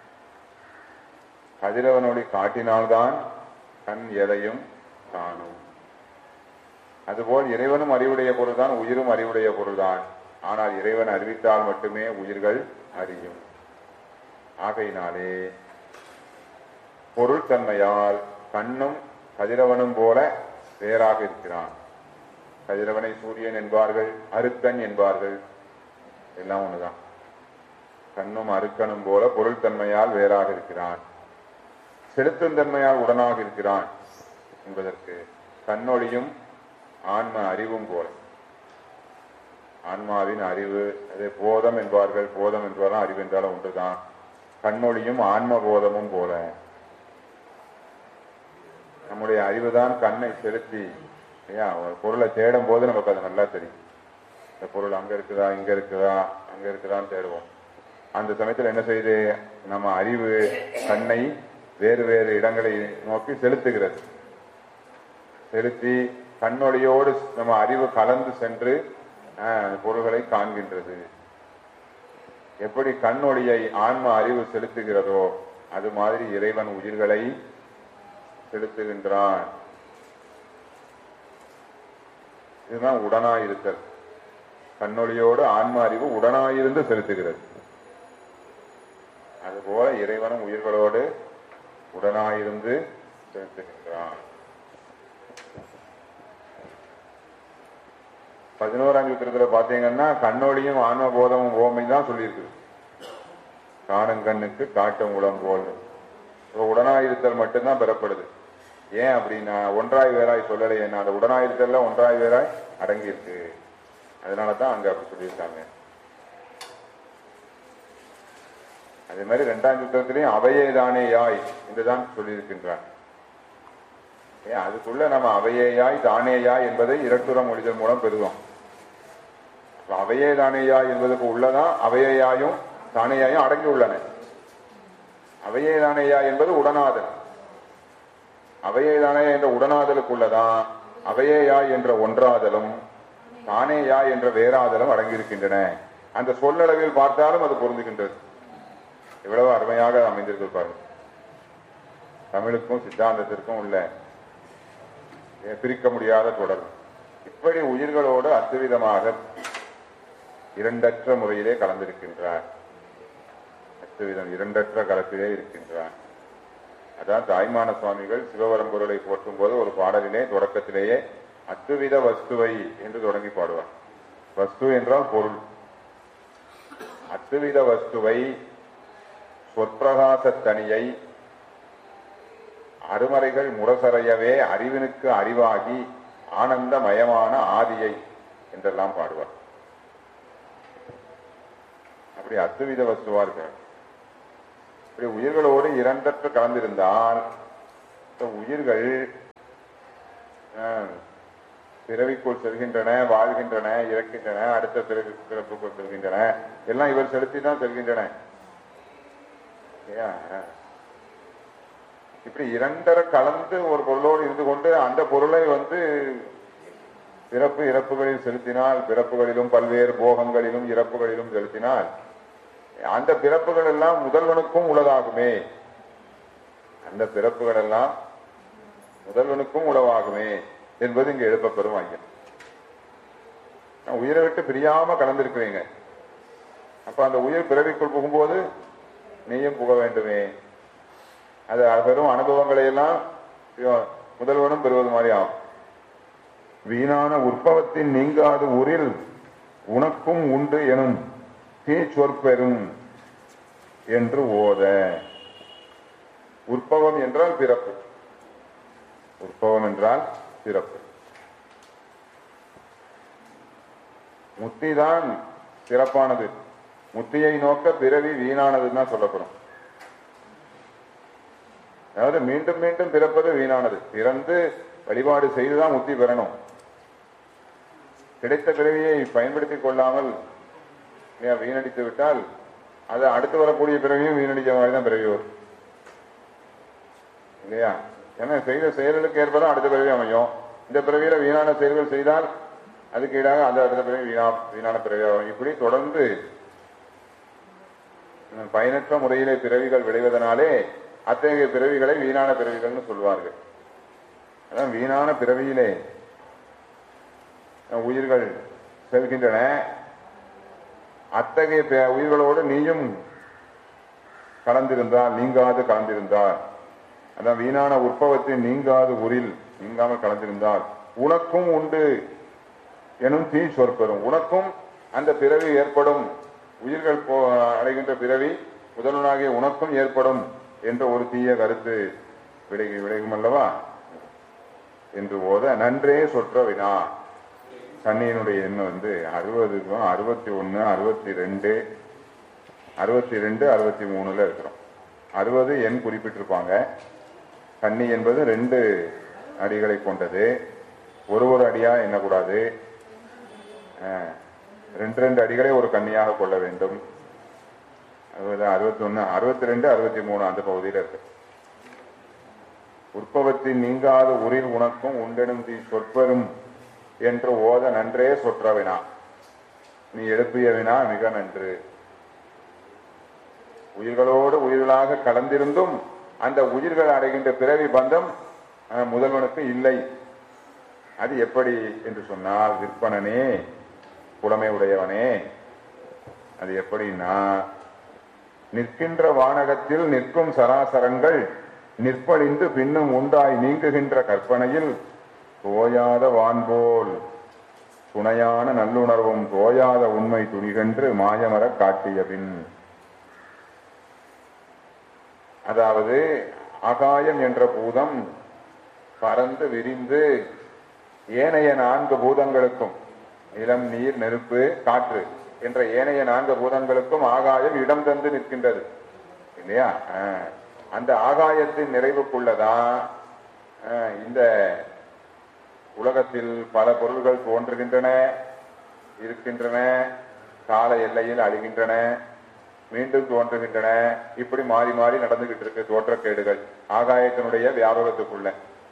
கதிரவன் ஒளி காட்டினால்தான் கண் எதையும் காணும். அதுபோல் இறைவனும் அறிவுடைய பொருள் தான், உயிரும் அறிவுடைய பொருள் தான். ஆனால் இறைவன் அறிவித்தால் மட்டுமே உயிர்கள் அறியும். ஆகையினாலே பொருள் தன்மையால் கண்ணும் கதிரவனும் போல வேறாக இருக்கிறான். கதிரவனை சூரியன் என்பார்கள், அருக்கன் என்பார்கள், எல்லாம் ஒண்ணுதான். கண்ணும் அருக்கனும் போல பொருள் தன்மையால் வேறாக இருக்கிறான். செலுத்தும் தன்மையால் உடனாக இருக்கிறான் என்பதற்கு கண்ணொளியும் ஆன்ம அறிவும் போல. ஆன்மாவின் அறிவு, அதை போதம் என்பார்கள், போதம் என்பாலும் அறிவு என்றாலும் ஒன்றுதான். கண்ணொளியும் ஆன்ம போதமும் போல நம்முடைய அறிவுதான் கண்ணை செலுத்தி ஒரு பொருளை தேடும் போது நமக்கு அது நல்லா தெரியும். இந்த பொருள் அங்க இருக்குதா, இங்க இருக்குதா, அங்க இருக்குதான்னு தேடுவோம். அந்த சமயத்தில் என்ன செய்யுது, நம்ம அறிவு கண்ணை வேறு வேறு இடங்களை நோக்கி செலுத்துகிறது. செலுத்தி கண்ணொளியோடு நம்ம அறிவு கலந்து சென்று பொருள்களை காண்கின்றது. எப்படி கண்ணொளியை ஆன்ம அறிவு செலுத்துகிறதோ அது மாதிரி இறைவன் உயிர்களை செலுத்துகின்றான். இதுதான் உடனாயிருத்தல். கண்ணொளியோடு ஆன்ம அறிவு உடனாயிருந்து செலுத்துகிறது. அதுபோல இறைவனும் உயிர்களோடு உடனாயிருந்து செலுத்துகின்றான். 11ஆம் சூத்திரத்துல பாத்தீங்கன்னா கண்ணொளியும் ஆன்ம போதமும் ஓமை தான் சொல்லியிருக்கு. காணுங்கண்ணுக்கு காட்டும் உளம் போல் உடனாயிருத்தல் மட்டும்தான் பெறப்படுது. ஏன் அப்படின்னா ஒன்றாய் வேறாய் சொல்லலை. என்ன அந்த உடனாயிருத்தல்ல ஒன்றாய் வேறாய் அடங்கி இருக்கு. அதனாலதான் அங்க அப்படி சொல்லியிருக்காங்க. அதே மாதிரி 2ஆம் சூத்திரத்திலையும் அவையே தானே யாய் என்றுதான் சொல்லியிருக்கின்றான். அதுக்குள்ள நம்ம அவையேயாய் தானேயாய் என்பதை இரட்டுற மொழிதல் மூலம் பெறுவோம். அவையே தானேயாய் என்பதற்கு உள்ளதான் அவையேயாயும் தானேயாயும் அடங்கி உள்ளன. அவையே தானேயா என்பது உடனாதல். அவையே தானே என்ற உடனாதலுக்குள்ளதான் அவையேயாய் என்ற ஒன்றாதலும் தானேயாய் என்ற வேறாதலும் அடங்கியிருக்கின்றன. அந்த சொல்லளவில் பார்த்தாலும் அது பொருந்துகின்றது. எவ்வளவு அருமையாக அமைந்திருப்பார்கள். தமிழுக்கும் சித்தாந்தத்திற்கும் உள்ள பிரிக்க முடியாத தொடர்பு. இப்படி உயிர்களோடு அத்துவிதமாக இரண்டற்ற முறையிலே கலந்திருக்கின்றார். அத்துவிதம் இரண்டற்ற கலப்பிலே இருக்கின்றார். அதான் தாய்மான சுவாமிகள் சிவவரம் பொருளை போற்றும் போது ஒரு பாடலிலே தொடக்கத்திலேயே அத்துவித வஸ்துவை என்று தொடங்கி பாடுவார். வஸ்து என்றால் பொருள். அத்துவித வஸ்துவை சொற்பிரகாச தனியை அருமறைகள் முரசறையவே அறிவினுக்கு அறிவாகி ஆனந்தமயமான ஆதியை என்றெல்லாம் பாடுவார். அப்படி அத்துவித வஸ்துவா இருக்கார். இப்படி உயிர்களோடு இரண்டற்று கலந்திருந்தால் உயிர்கள் பிறவிக்குள் செல்கின்றன, வாழ்கின்றன, இறக்கின்றன, அடுத்த பிறப்புக்குள் செல்கின்றன, எல்லாம் இவர் செலுத்தி தான் செல்கின்றன. இப்படி இரண்டரை கலந்து ஒரு பொருளோடு இருந்து கொண்டு அந்த பொருளை பிறப்பு இறப்புகளில் செலுத்தினால், பிறப்புகளிலும் பல்வேறு போகங்களிலும் இறப்புகளிலும் செலுத்தினால் அந்த பிறப்புகள் எல்லாம் முதல்வனுக்கும் உளதாகுமே. அந்த பிறப்புகள் எல்லாம் முதல்வனுக்கும் உளவாகுமே என்பது இங்கு எழுப்பப்பெறும் ஐயம். உயிரை விட்டு பிரியாம கலந்திருக்கிறீங்க. அப்ப அந்த உயிர் பிறவிக்குள் புகும்போது நீயும் புக வேண்டுமே. அது பெரும் அனுபவங்களை எல்லாம் முதல்வனும் பெறுவது மாதிரி ஆகும். வீணான உற்பவத்தின் நீங்காது ஊரில் உனக்கும் உண்டு எனும் தீ சொற்பெறும் என்று ஓத. உற்பவம் என்றால் பிறப்பு. உற்பவம் என்றால் பிறப்பு. முத்திதான் சிறப்பானது. முத்தியை நோக்க பிறவி வீணானதுன்னு தான் சொல்லப்படும். அதாவது மீண்டும் மீண்டும் பிறப்பது வீணானது. பிறந்து வழிபாடு செய்துதான் முத்தி பெறணும். கிடைத்த பிறவியை பயன்படுத்திக் கொள்ளாமல் வீணடித்து விட்டால் அது அடுத்து வரக்கூடிய பிறவியும் வீணடிக்க மாதிரி தான் பிறவி வரும் இல்லையா? ஏன்னா செய்த செயல்களுக்கு ஏற்பதான் அடுத்த பிறவி அமையும். இந்த பிறவியில வீணான செயல்கள் செய்தால் அதுக்கு ஈடாக அந்த அடுத்த பிறவி வீணான பிறவி ஆகும். இப்படி தொடர்ந்து பயனற்ற முறையிலே பிறவிகள் விளைவதனாலே அத்தகைய பிறவிகளை வீணான பிறவிகள்னு சொல்வார்கள். அதான் வீணான பிறவியிலே உயிர்கள் செல்கின்றன. அத்தகைய உயிர்களோடு நீயும் கலந்திருந்தால், நீங்காது கலந்திருந்தால், அதான் வீணான உற்பவத்தின் நீங்காது ஊரில் நீங்காமல் கலந்திருந்தால் உனக்கும் உண்டு எனும் தீ சொற்பெறும். உனக்கும் அந்த பிறவி ஏற்படும். உயிர்கள் அடைகின்ற பிறவி முதல்வனாகிய உனக்கும் ஏற்படும் என்ற ஒரு தீய கருத்து விளையும் அல்லவா என்று போத நன்றே சொற்ற வினா. கண்ணியினுடைய எண்ணம் 60, 61, 62, 62, 63 இருக்கிறோம். 60 எண் குறிப்பிட்டிருப்பாங்க. கண்ணி என்பது 2 அடிகளை கொண்டது. ஒரு அடியா எண்ணக்கூடாது. 2 அடிகளை ஒரு கண்ணியாக கொள்ள வேண்டும். 61, 62, 63 அந்த பகுதியில் இருக்கு. உற்பவத்தின் நீங்காத உரில் உனக்கும் உண்டெனும் தீ சொற்பெறும் என்று ஓத நன்றே சொற்ற வினா. நீ எழுப்பிய வினா மிக நன்று. உயிர்களோடு உயிர்களாக கலந்திருந்தும் அந்த உயிர்கள் அடைகின்ற பிறவி பந்தம் முதல்வனுக்கு இல்லை. அது எப்படி என்று சொன்னால், விற்பனனே, புலமை உடையவனே, அது எப்படின்னா, நிற்கின்ற வானகத்தில் நிற்கும் சராசரங்கள் நிற்பழிந்து பின்னும் உண்டாய் நீங்குகின்ற கற்பனையில் தோயாத வான்போல் துணையான நல்லுணர்வும் தோயாத உண்மை துணிகென்று மாயமர காட்டிய பின். அதாவது ஆகாயம் என்ற பூதம் பறந்து விரிந்து ஏனைய 4 பூதங்களுக்கும், நிலம், நீர், நெருப்பு, காற்று என்ற ஏனைய 4 பூதங்களுக்கும் ஆகாயம் இடம் தந்து நிற்கின்றது இல்லையா? அந்த ஆகாயத்தின் நிறைவுக்குள்ளதான் இந்த உலகத்தில் பல பொருள்கள் தோன்றுகின்றன, இருக்கின்றன, கால எல்லையில் அழிகின்றன, மீண்டும் தோன்றுகின்றன. இப்படி மாறி மாறி நடந்துகிட்டு இருக்கு தோற்றக்கேடுகள் ஆகாயத்தினுடைய வியாபகத்துக்குள்ள.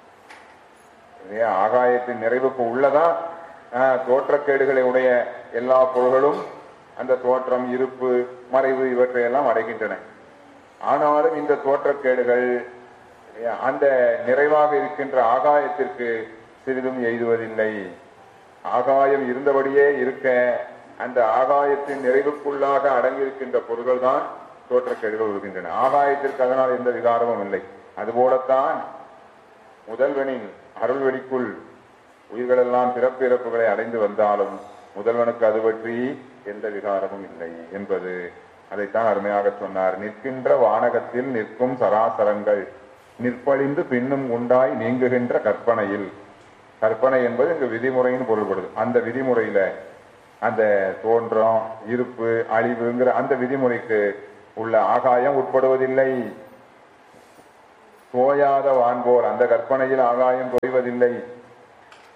ஆகாயத்தின் நிறைவுக்கு உள்ளதான் தோற்றக்கேடுகளை உடைய எல்லா பொருள்களும் அந்த தோற்றம், இருப்பு, மறைவு இவற்றையெல்லாம் அடைகின்றன. ஆனாலும் இந்த தோற்றக்கேடுகள் அந்த நிறைவாக இருக்கின்ற ஆகாயத்திற்கு சிறிதும் எய்துவதில்லை. ஆகாயம் இருந்தபடியே இருக்க அந்த ஆகாயத்தின் நிறைவுக்குள்ளாக அடங்கியிருக்கின்ற பொருள்கள் தான் தோற்றக்கேடுகள் வருகின்றன. ஆகாயத்திற்கு அதனால் எந்த விகாரமும் இல்லை. அதுபோலத்தான் முதல்வனின் அருள்வெளிக்குள் உயிர்கள் எல்லாம் பிறப்பு இறப்புகளை அடைந்து வந்தாலும் முதல்வனுக்கு அது பற்றி எந்த விகாரமும் இல்லை என்பது அதைத்தான் அருமையாக சொன்னார். நிற்கின்ற வானகத்தில் நிற்கும் சராசரங்கள் நிற்பழிந்து பின்னும் உண்டாய் நீங்குகின்ற கற்பனையில். கற்பனை என்பது இங்கு விதிமுறைன்னு பொருள்படுது. அந்த விதிமுறையில அந்த தோற்றம், இருப்பு, அழிவுங்கிற அந்த விதிமுறைக்கு உள்ள ஆகாயம் உட்படுவதில்லை. தோயாத வான்போல் அந்த கற்பனையில் ஆகாயம் தொய்வதில்லை.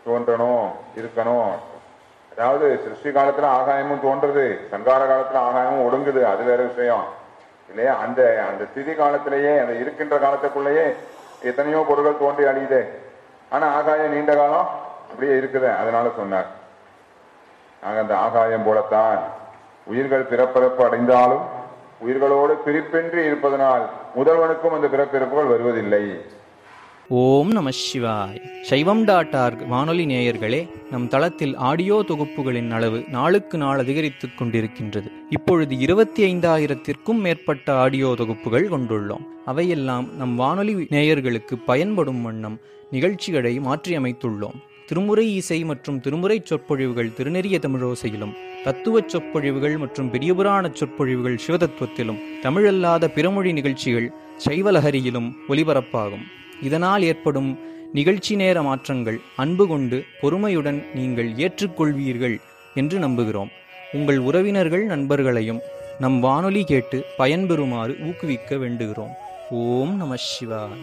தோன்றணும் இருக்கணும். அதாவது சிருஷ்டி காலத்துல ஆகாயமும் தோன்றுது, சங்கார காலத்துல ஆகாயமும் ஒடுங்குது, அது வேற விஷயம் இல்லையா. அந்த அந்த ஸ்திதி காலத்திலேயே, அந்த இருக்கின்ற காலத்துக்குள்ளேயே எத்தனையோ பொருட்கள் தோன்றி அழியுது. ஆனா ஆகாயம் நீண்ட காலம் அப்படியே இருக்குது. அதனால சொன்னார், நாங்க அந்த ஆகாயம் போலத்தான் உயிர்கள் பிறப்பிறப்பு அடைந்தாலும் உயிர்களோடு பிரிப்பின்றி இருப்பதனால் முதல்வனுக்கும் அந்த பிறப்பிறப்புகள் வருவதில்லை. ஓம் நம சிவாய். சைவம்.org வானொலி நேயர்களே, நம் தளத்தில் ஆடியோ தொகுப்புகளின் அளவு நாளுக்கு நாள் அதிகரித்துக் கொண்டிருக்கின்றது. இப்பொழுது 25,000-த்திற்கும் மேற்பட்ட ஆடியோ தொகுப்புகள் கொண்டுள்ளோம். அவையெல்லாம் நம் வானொலி நேயர்களுக்கு பயன்படும் வண்ணம் நிகழ்ச்சிகளை மாற்றியமைத்துள்ளோம். திருமுறை இசை மற்றும் திருமுறை சொற்பொழிவுகள் திருநெறிய தமிழோசையிலும், தத்துவ சொற்பொழிவுகள் மற்றும் பெரியபுராண சொற்பொழிவுகள் சிவதத்துவத்திலும், தமிழல்லாத பிறமொழி நிகழ்ச்சிகள் சைவலஹரியிலும் ஒலிபரப்பாகும். இதனால் ஏற்படும் நிகழ்ச்சி நேர மாற்றங்கள் அன்பு கொண்டு பொறுமையுடன் நீங்கள் ஏற்றுக்கொள்வீர்கள் என்று நம்புகிறோம். உங்கள் உறவினர்கள் நண்பர்களையும் நம் வானொலி கேட்டு பயன்பெறுமாறு ஊக்குவிக்க வேண்டுகிறோம். ஓம் நம சிவாய.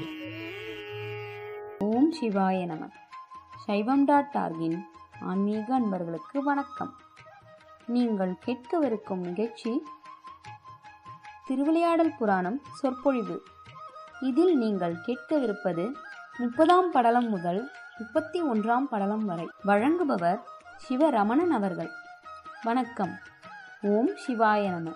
ஓம் சிவாய நம. சைவம்.org ஆன்மீக அன்பர்களுக்கு வணக்கம். நீங்கள் கேட்கவிருக்கும் நிகழ்ச்சி திருவிளையாடல் புராணம் சொற்பொழிவு. இதில் நீங்கள் கேட்கவிருப்பது 30ஆம் படலம் முதல் 31ஆம் படலம் வரை. வழங்குபவர் சிவரமணன் அவர்கள். வணக்கம். ஓம் சிவாய நம.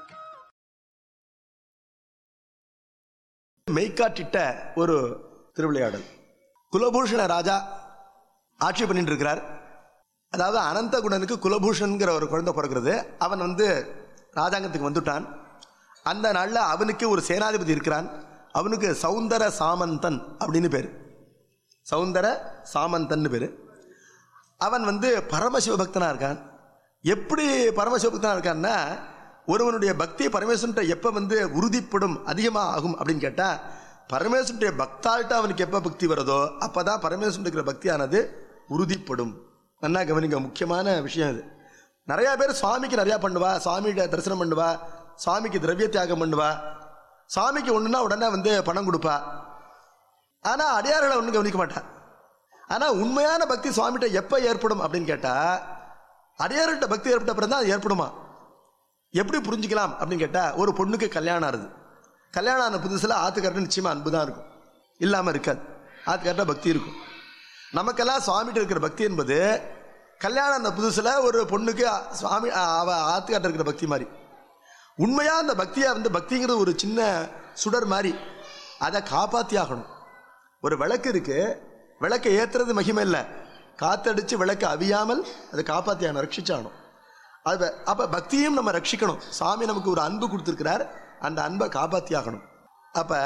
மெய்காட்டிட்ட ஒரு திருவிளையாடல். குலபூஷண ராஜா ஆட்சி பண்ணிட்டு இருக்கிறார். அதாவது அனந்தகுணனுக்கு குலபூஷன்கிற ஒரு குழந்தை பிறக்கிறது. அவன் ராஜாங்கத்துக்கு வந்துட்டான். அந்த நாளில் அவனுக்கு ஒரு சேனாதிபதி இருக்கிறான். அவனுக்கு சௌந்தர சாமந்தன் அப்படின்னு பேர். சௌந்தர சாமந்தன் பேர். அவன் பரமசிவபக்தனாக இருக்கான். எப்படி பரமசிவபக்தனாக இருக்கான்னா, ஒருவனுடைய பக்தி பரமேஸ்வரன் எப்போ உறுதிப்படும், அதிகமாக ஆகும் அப்படின்னு கேட்டால், பரமேஸ்வரனுடைய பக்தாள்கிட்ட அவனுக்கு எப்போ பக்தி வருதோ அப்போ தான் பரமேஸ்வரன் இருக்கிற பக்தியானது உறுதிப்படும். நல்லா கவனிங்க, முக்கியமான விஷயம் இது. நிறையா பேர் சுவாமிக்கு நிறையா பண்ணுவா, சுவாமிகிட்ட தரிசனம் பண்ணுவா, சுவாமிக்கு திரவிய தியாகம் பண்ணுவா, சுவாமிக்கு ஒன்றுனா உடனே பணம் கொடுப்பா. ஆனால் அடியார்களை ஒன்றும் கவனிக்க மாட்டான். ஆனால் உண்மையான பக்தி சுவாமிகிட்ட எப்போ ஏற்படும் அப்படின்னு கேட்டால், அடியார்கிட்ட பக்தி ஏற்பட்ட பிறகு தான் அது ஏற்படுமா. எப்படி புரிஞ்சுக்கலாம் அப்படின்னு கேட்டால், ஒரு பொண்ணுக்கு கல்யாணம் ஆகுது. கல்யாணம் ஆன புதுசில் ஆத்துக்கார்ட்ட நிச்சயமாக அன்பு தான் இருக்கும், இல்லாமல் இருக்காது. ஆத்துக்கார்ட்ட பக்தி இருக்கும். நமக்கெல்லாம் சுவாமிகிட்ட இருக்கிற பக்தி என்பது கல்யாணம் ஆன புதுசில் ஒரு பொண்ணுக்கு சுவாமி ஆத்துக்கார்ட்ட இருக்கிற பக்தி மாதிரி. உண்மையாக அந்த பக்தியை பக்திங்கிறது ஒரு சின்ன சுடர் மாதிரி, அதை காப்பாற்றி ஆகணும். ஒரு விளக்கு இருக்கு, விளக்கை ஏற்றுறது மகிமை இல்லை, காத்தடிச்சு விளக்கு அவியாமல் அதை காப்பாற்றி ஆகணும், ரட்சிச்சாகணும். அது அப்போ பக்தியும் நம்ம ரட்சிக்கணும். சாமி நமக்கு ஒரு அன்பு கொடுத்துருக்கிறார், அந்த அன்பை காப்பாற்றி ஆகணும். அப்போ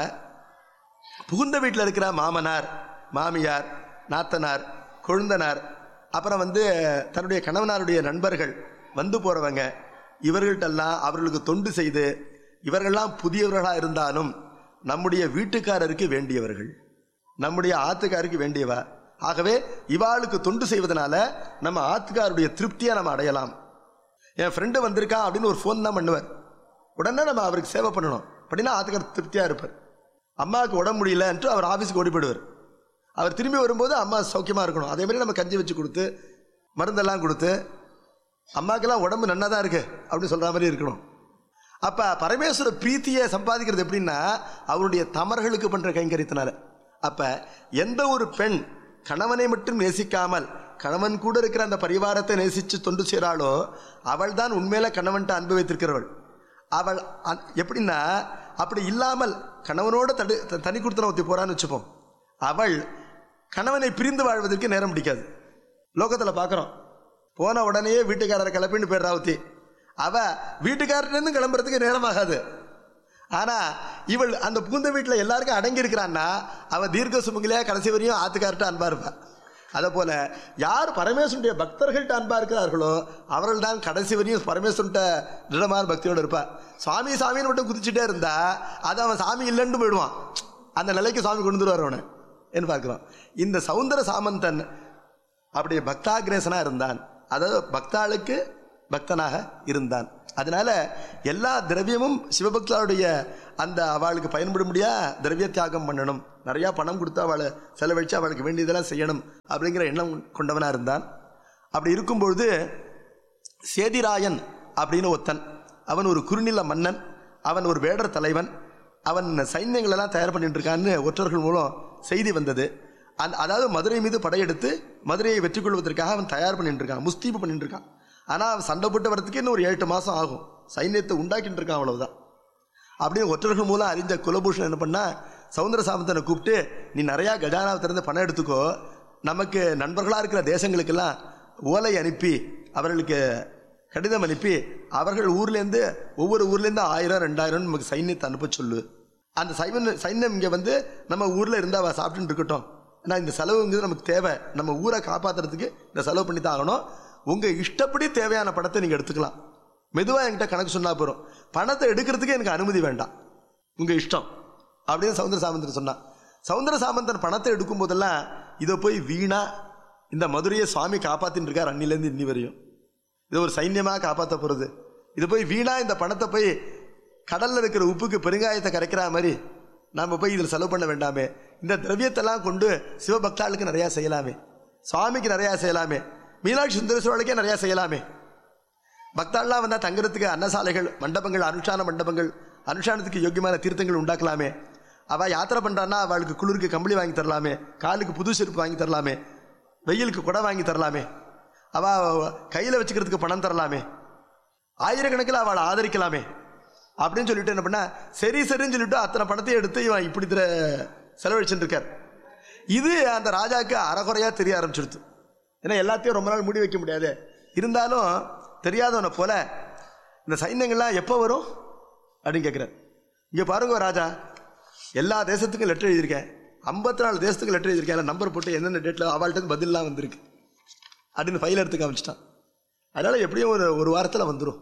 புகுந்த வீட்டில் இருக்கிற மாமனார், மாமியார், நாத்தனார், கொழுந்தனார், அப்புறம் தன்னுடைய கணவனாருடைய நண்பர்கள், போகிறவங்க, இவர்கள்ட்டெல்லாம் அவர்களுக்கு தொண்டு செய்து, இவர்கள்லாம் புதியவர்களாக இருந்தாலும் நம்முடைய வீட்டுக்காரருக்கு வேண்டியவர்கள், நம்முடைய ஆத்துக்காருக்கு வேண்டியவா. ஆகவே இவாளுக்கு தொண்டு செய்வதனால நம்ம ஆத்துக்காருடைய திருப்தியை நம்ம அடையலாம். என் ஃப்ரெண்டு வந்திருக்கான் அப்படின்னு ஒரு ஃபோன் தான் பண்ணுவார், உடனே நம்ம அவருக்கு சேவை பண்ணணும். அப்படின்னா ஆத்துக்கார் திருப்தியாக இருப்பார். அம்மாவுக்கு உடம்பு முடியலன்ட்டு அவர் ஆஃபீஸுக்கு ஓடி போயிடுவார். அவர் திரும்பி வரும்போது அம்மா சௌக்கியமாக இருக்கணும். அதே மாதிரி நம்ம கஞ்சி வச்சு கொடுத்து, மருந்தெல்லாம் கொடுத்து, அம்மாக்கெல்லாம் உடம்பு நன்னா தான் இருக்கு அப்படின்னு சொல்கிற மாதிரி இருக்கணும். அப்போ பரமேஸ்வர பிரீத்தியை சம்பாதிக்கிறது எப்படின்னா, அவருடைய தமர்களுக்கு பண்ணுற கைங்கரியத்தினால. அப்போ எந்த ஒரு பெண் கணவனை மட்டும் நேசிக்காமல் கணவன் கூட இருக்கிற அந்த பரிவாரத்தை நேசித்து தொண்டு செய்கிறாளோ அவள் தான் உண்மையில கணவன்ட்ட அன்பு வைத்திருக்கிறவள். அவள் எப்படின்னா, அப்படி இல்லாமல் கணவனோட தனி கொடுத்தன ஒத்தி போகிறான்னு வச்சுப்போம், அவள் கணவனை பிரிந்து வாழ்வதற்கு நேரம் பிடிக்காது. லோகத்தில் பார்க்குறோம், போன உடனே வீட்டுக்காரரை கிளப்பின்னு போயிடுறா ஒத்தி. அவள் வீட்டுக்காரர்லேருந்து கிளம்புறதுக்கு நேரமாகாது. ஆனால் இவள் அந்த புகுந்த வீட்டில் எல்லாருக்கும் அடங்கி இருக்கிறான்னா அவள் தீர்க்க சுமங்கலியாக கடைசி வரையும் ஆத்துக்கார்ட்ட அன்பாக இருப்பாள். அதை போல் யார் பரமேஸ்வரனுடைய பக்தர்கள்ட்ட அன்பாக இருக்கிறார்களோ அவர்கள் தான் கடைசி வரையும் பரமேஸ்வரன்ட்ட திடமான பக்தியோடு இருப்பாள். சுவாமி சாமின்னு மட்டும் குதிச்சுட்டே இருந்தா அது அவன் சாமி இல்லைன்னு போயிடுவான். அந்த நிலைக்கு சுவாமி கொண்டு வந்துடுவார் அவனை என்று பார்க்குறோம். இந்த சௌந்தர சாமந்தன் அப்படியே பக்தாகிரேசனாக இருந்தான், அதாவது பக்தாளுக்கு பக்தனாக இருந்தான். அதனால எல்லா திரவியமும் சிவபக்தருடைய அந்த அவளுக்கு பயன்படும்படியா திரவிய தியாகம் பண்ணணும் நிறையா பணம் கொடுத்து அவளை செலவழித்து அவளுக்கு வேண்டியதெல்லாம் செய்யணும் அப்படிங்கிற எண்ணம் கொண்டவனாக இருந்தான். அப்படி இருக்கும்பொழுது சேதிராயன் அப்படின்னு ஒருத்தன், அவன் ஒரு குறுநில மன்னன், அவன் ஒரு வேடர் தலைவன், அவன் சைன்யங்களெல்லாம் தயார் பண்ணிட்டு இருக்கான்னு ஒற்றர்கள் மூலம் செய்தி வந்தது. அதாவது மதுரை மீது படையெடுத்து மதுரையை வெற்றி கொள்வதற்காக அவன் தயார் பண்ணிட்டு இருக்கான், முஸ்தீபு பண்ணிட்டு இருக்கான். ஆனால் அவன் சண்டை போட்டு வரதுக்கு இன்னும் ஒரு 8 மாதம் ஆகும், சைன்யத்தை உண்டாக்கிட்டு இருக்கான், அவ்வளவுதான். அப்படின்னு ஒற்றர்கள் மூலம் அறிஞ்ச குலபூஷன் என்ன பண்ணா, சௌந்தர சாமந்தனை கூப்பிட்டு, நீ நிறையா கஜானாவை திறந்து பணம் எடுத்துக்கோ, நமக்கு நண்பர்களாக இருக்கிற தேசங்களுக்கெல்லாம் ஓலை அனுப்பி அவர்களுக்கு கடிதம் அனுப்பி அவர்கள் ஊர்லேருந்து ஒவ்வொரு ஊர்லேருந்து 1000 2000 நமக்கு சைன்யத்தை அனுப்ப சொல்லு. அந்த சைன்யம் இங்கே வந்து நம்ம ஊரில் இருந்தால் அவள் சாப்பிட்டுட்டு இருக்கட்டும், ஆனால் இந்த செலவுங்கிறது நமக்கு தேவை, நம்ம ஊரை காப்பாற்றுறதுக்கு இந்த செலவு பண்ணி தான் ஆகணும். உங்கள் இஷ்டப்படி தேவையான பணத்தை நீங்கள் எடுத்துக்கலாம், மெதுவாக என்கிட்ட கணக்கு சொன்னால் போகிறோம், பணத்தை எடுக்கிறதுக்கு எனக்கு அனுமதி வேண்டாம், உங்கள் இஷ்டம் அப்படின்னு சௌந்தர சாமந்தன் சொன்னான். சௌந்தர சாமந்தன் பணத்தை எடுக்கும் போதெல்லாம் இதை போய் வீணா இந்த மதுரையை சுவாமி காப்பாற்றின்னு இருக்கார் அன்னிலேருந்து இன்னி வரையும், இது ஒரு சைன்யமாக காப்பாற்ற போகிறது, இது போய் வீணா இந்த பணத்தை போய் கடலில் இருக்கிற உப்புக்கு பெருங்காயத்தை கரைக்கிற மாதிரி நாம் போய் இதில் செலவு பண்ண வேண்டாமே, இந்த திரவியத்தெல்லாம் கொண்டு சிவபக்தாளுக்கு நிறையா செய்யலாமே, சுவாமிக்கு நிறையா செய்யலாமே, மீனாட்சி சுந்தரேஸ்வரர்களுக்கே நிறையா செய்யலாமே, பக்தாள்லாம் வந்தால் தங்குறதுக்கு அன்னசாலைகள், மண்டபங்கள், அனுஷ்டான மண்டபங்கள், அனுஷ்டானத்துக்கு யோக்கியமான தீர்த்தங்கள் உண்டாக்கலாமே, அவள் யாத்திரை பண்ணுறான்னா அவளுக்கு குளிருக்கு கம்பளி வாங்கி தரலாமே, காலுக்கு புது செருப்பு வாங்கி தரலாமே, வெயிலுக்கு குடை வாங்கி தரலாமே, அவள் கையில் வச்சுக்கிறதுக்கு பணம் தரலாமே, ஆயிரக்கணக்கில் அவளை ஆதரிக்கலாமே அப்படின்னு சொல்லிட்டு என்ன பண்ண, சரி சரின்னு சொல்லிட்டு அத்தனை பணத்தையும் எடுத்து இவன் இப்படி செலவழிச்சுட்டு இருக்கார். இது அந்த ராஜாவுக்கு அறகுறையாக தெரிய ஆரம்பிச்சிடுது. ஏன்னா எல்லாத்தையும் ரொம்ப நாள் மூடி வைக்க முடியாது, இருந்தாலும் தெரியாதவனை போல இந்த சைன்யங்கள்லாம் எப்போ வரும் அப்படின்னு கேட்குறார். இங்கே பாருங்க ராஜா, எல்லா தேசத்துக்கும் லெட்டர் எழுதியிருக்கேன், 54 தேசத்துக்கு லெட்டர் எழுதியிருக்கேன், நம்பர் போட்டு எந்தெந்த டேட்டில் அவள்கிட்ட பதிலெலாம் வந்திருக்கு அப்படின்னு ஃபைல் எடுத்து காமிச்சிட்டான். அதனால் எப்படியும் ஒரு வாரத்தில் வந்துடும்.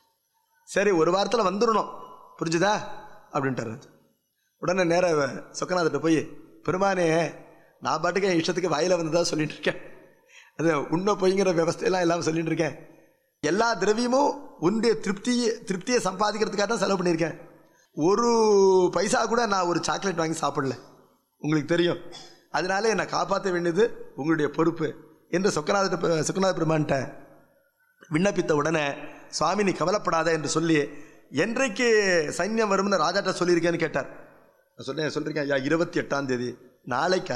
சரி, ஒரு வாரத்தில் வந்துடணும், புரிஞ்சுதா அப்படின்ட்டார். உடனே நேராக சொக்கநாதர்கிட்ட போய், பெருமானே நான் பாட்டுக்கு என் இஷ்டத்துக்கு வாயில் வந்ததாக சொல்லிட்டு இருக்கேன், அது உண்மை பொய்ங்கிற விவஸ்தையெல்லாம் எல்லாம் சொல்லிட்டு இருக்கேன், எல்லா திரவியமும் உன்னுடைய திருப்தியை சம்பாதிக்கிறதுக்காக தான் செலவு பண்ணியிருக்கேன், ஒரு பைசா கூட நான் ஒரு சாக்லேட் வாங்கி சாப்பிடல, உங்களுக்கு தெரியும், அதனால என்னை காப்பாற்ற வேண்டியது உங்களுடைய பொறுப்பு என்று சொக்கநாத பெருமான்கிட்ட விண்ணப்பித்த உடனே, சுவாமி நீ கவலைப்படாத என்று சொல்லி, என்றைக்கு சைன்யம் வரும்னு ராஜாட்ட சொல்லியிருக்கேன்னு கேட்டார். நான் சொல்லியிருக்கேன் ஐயா 28ஆம் தேதி, நாளைக்கா,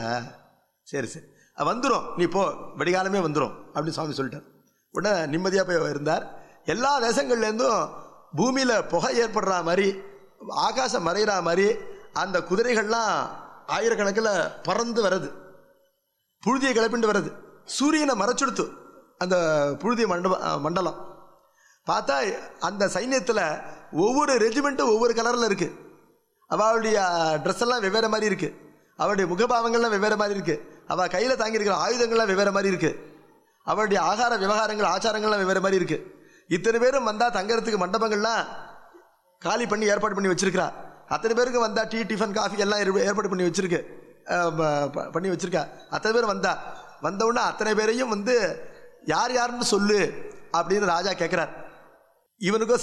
சரி சரி வந்துடும், நீ போ, வெடிகாலமே வந்துடும் அப்படின்னு சுவாமி சொல்லிட்டார். உடனே நிம்மதியாக போய் இருந்தார். எல்லா தேசங்கள்லேருந்தும் பூமியில் புகை ஏற்படுற மாதிரி, ஆகாசம் மறைகிற மாதிரி அந்த குதிரைகள்லாம் ஆயிரக்கணக்கில் பறந்து வர்றது, புழுதியை கிளப்பிண்டு வர்றது, சூரியனை மறைச்சுடுத்து அந்த புழுதிய மண்டலம். பார்த்தா அந்த சைன்யத்தில் ஒவ்வொரு ரெஜிமெண்ட்டும் ஒவ்வொரு கலரில் இருக்குது, அவளுடைய ட்ரெஸ் எல்லாம் வெவ்வேறு மாதிரி இருக்குது, அவளுடைய முகபாவங்கள்லாம் வெவ்வேறு மாதிரி இருக்குது, அவள் கையில் தாங்கியிருக்கிற ஆயுதங்கள்லாம் வெவ்வேறு மாதிரி இருக்குது, அவளுடைய ஆகார விவகாரங்கள் ஆச்சாரங்கள்லாம் வெவ்வேறு மாதிரி இருக்குது. இத்தனை பேரும் வந்தால் தங்கறதுக்கு மண்டபங்கள்லாம் காலி பண்ணி ஏற்பாடு பண்ணி வச்சிருக்கிறா, அத்தனை பேருக்கு வந்தால் டீ டிஃபன் காஃபி எல்லாம் ஏற்பாடு பண்ணி வச்சிருக்கா. அத்தனை பேர் வந்தவுடனே அத்தனை பேரையும் யார் யாருன்னு சொல்லு அப்படின்னு ராஜா கேட்குறார். இவனுக்கோ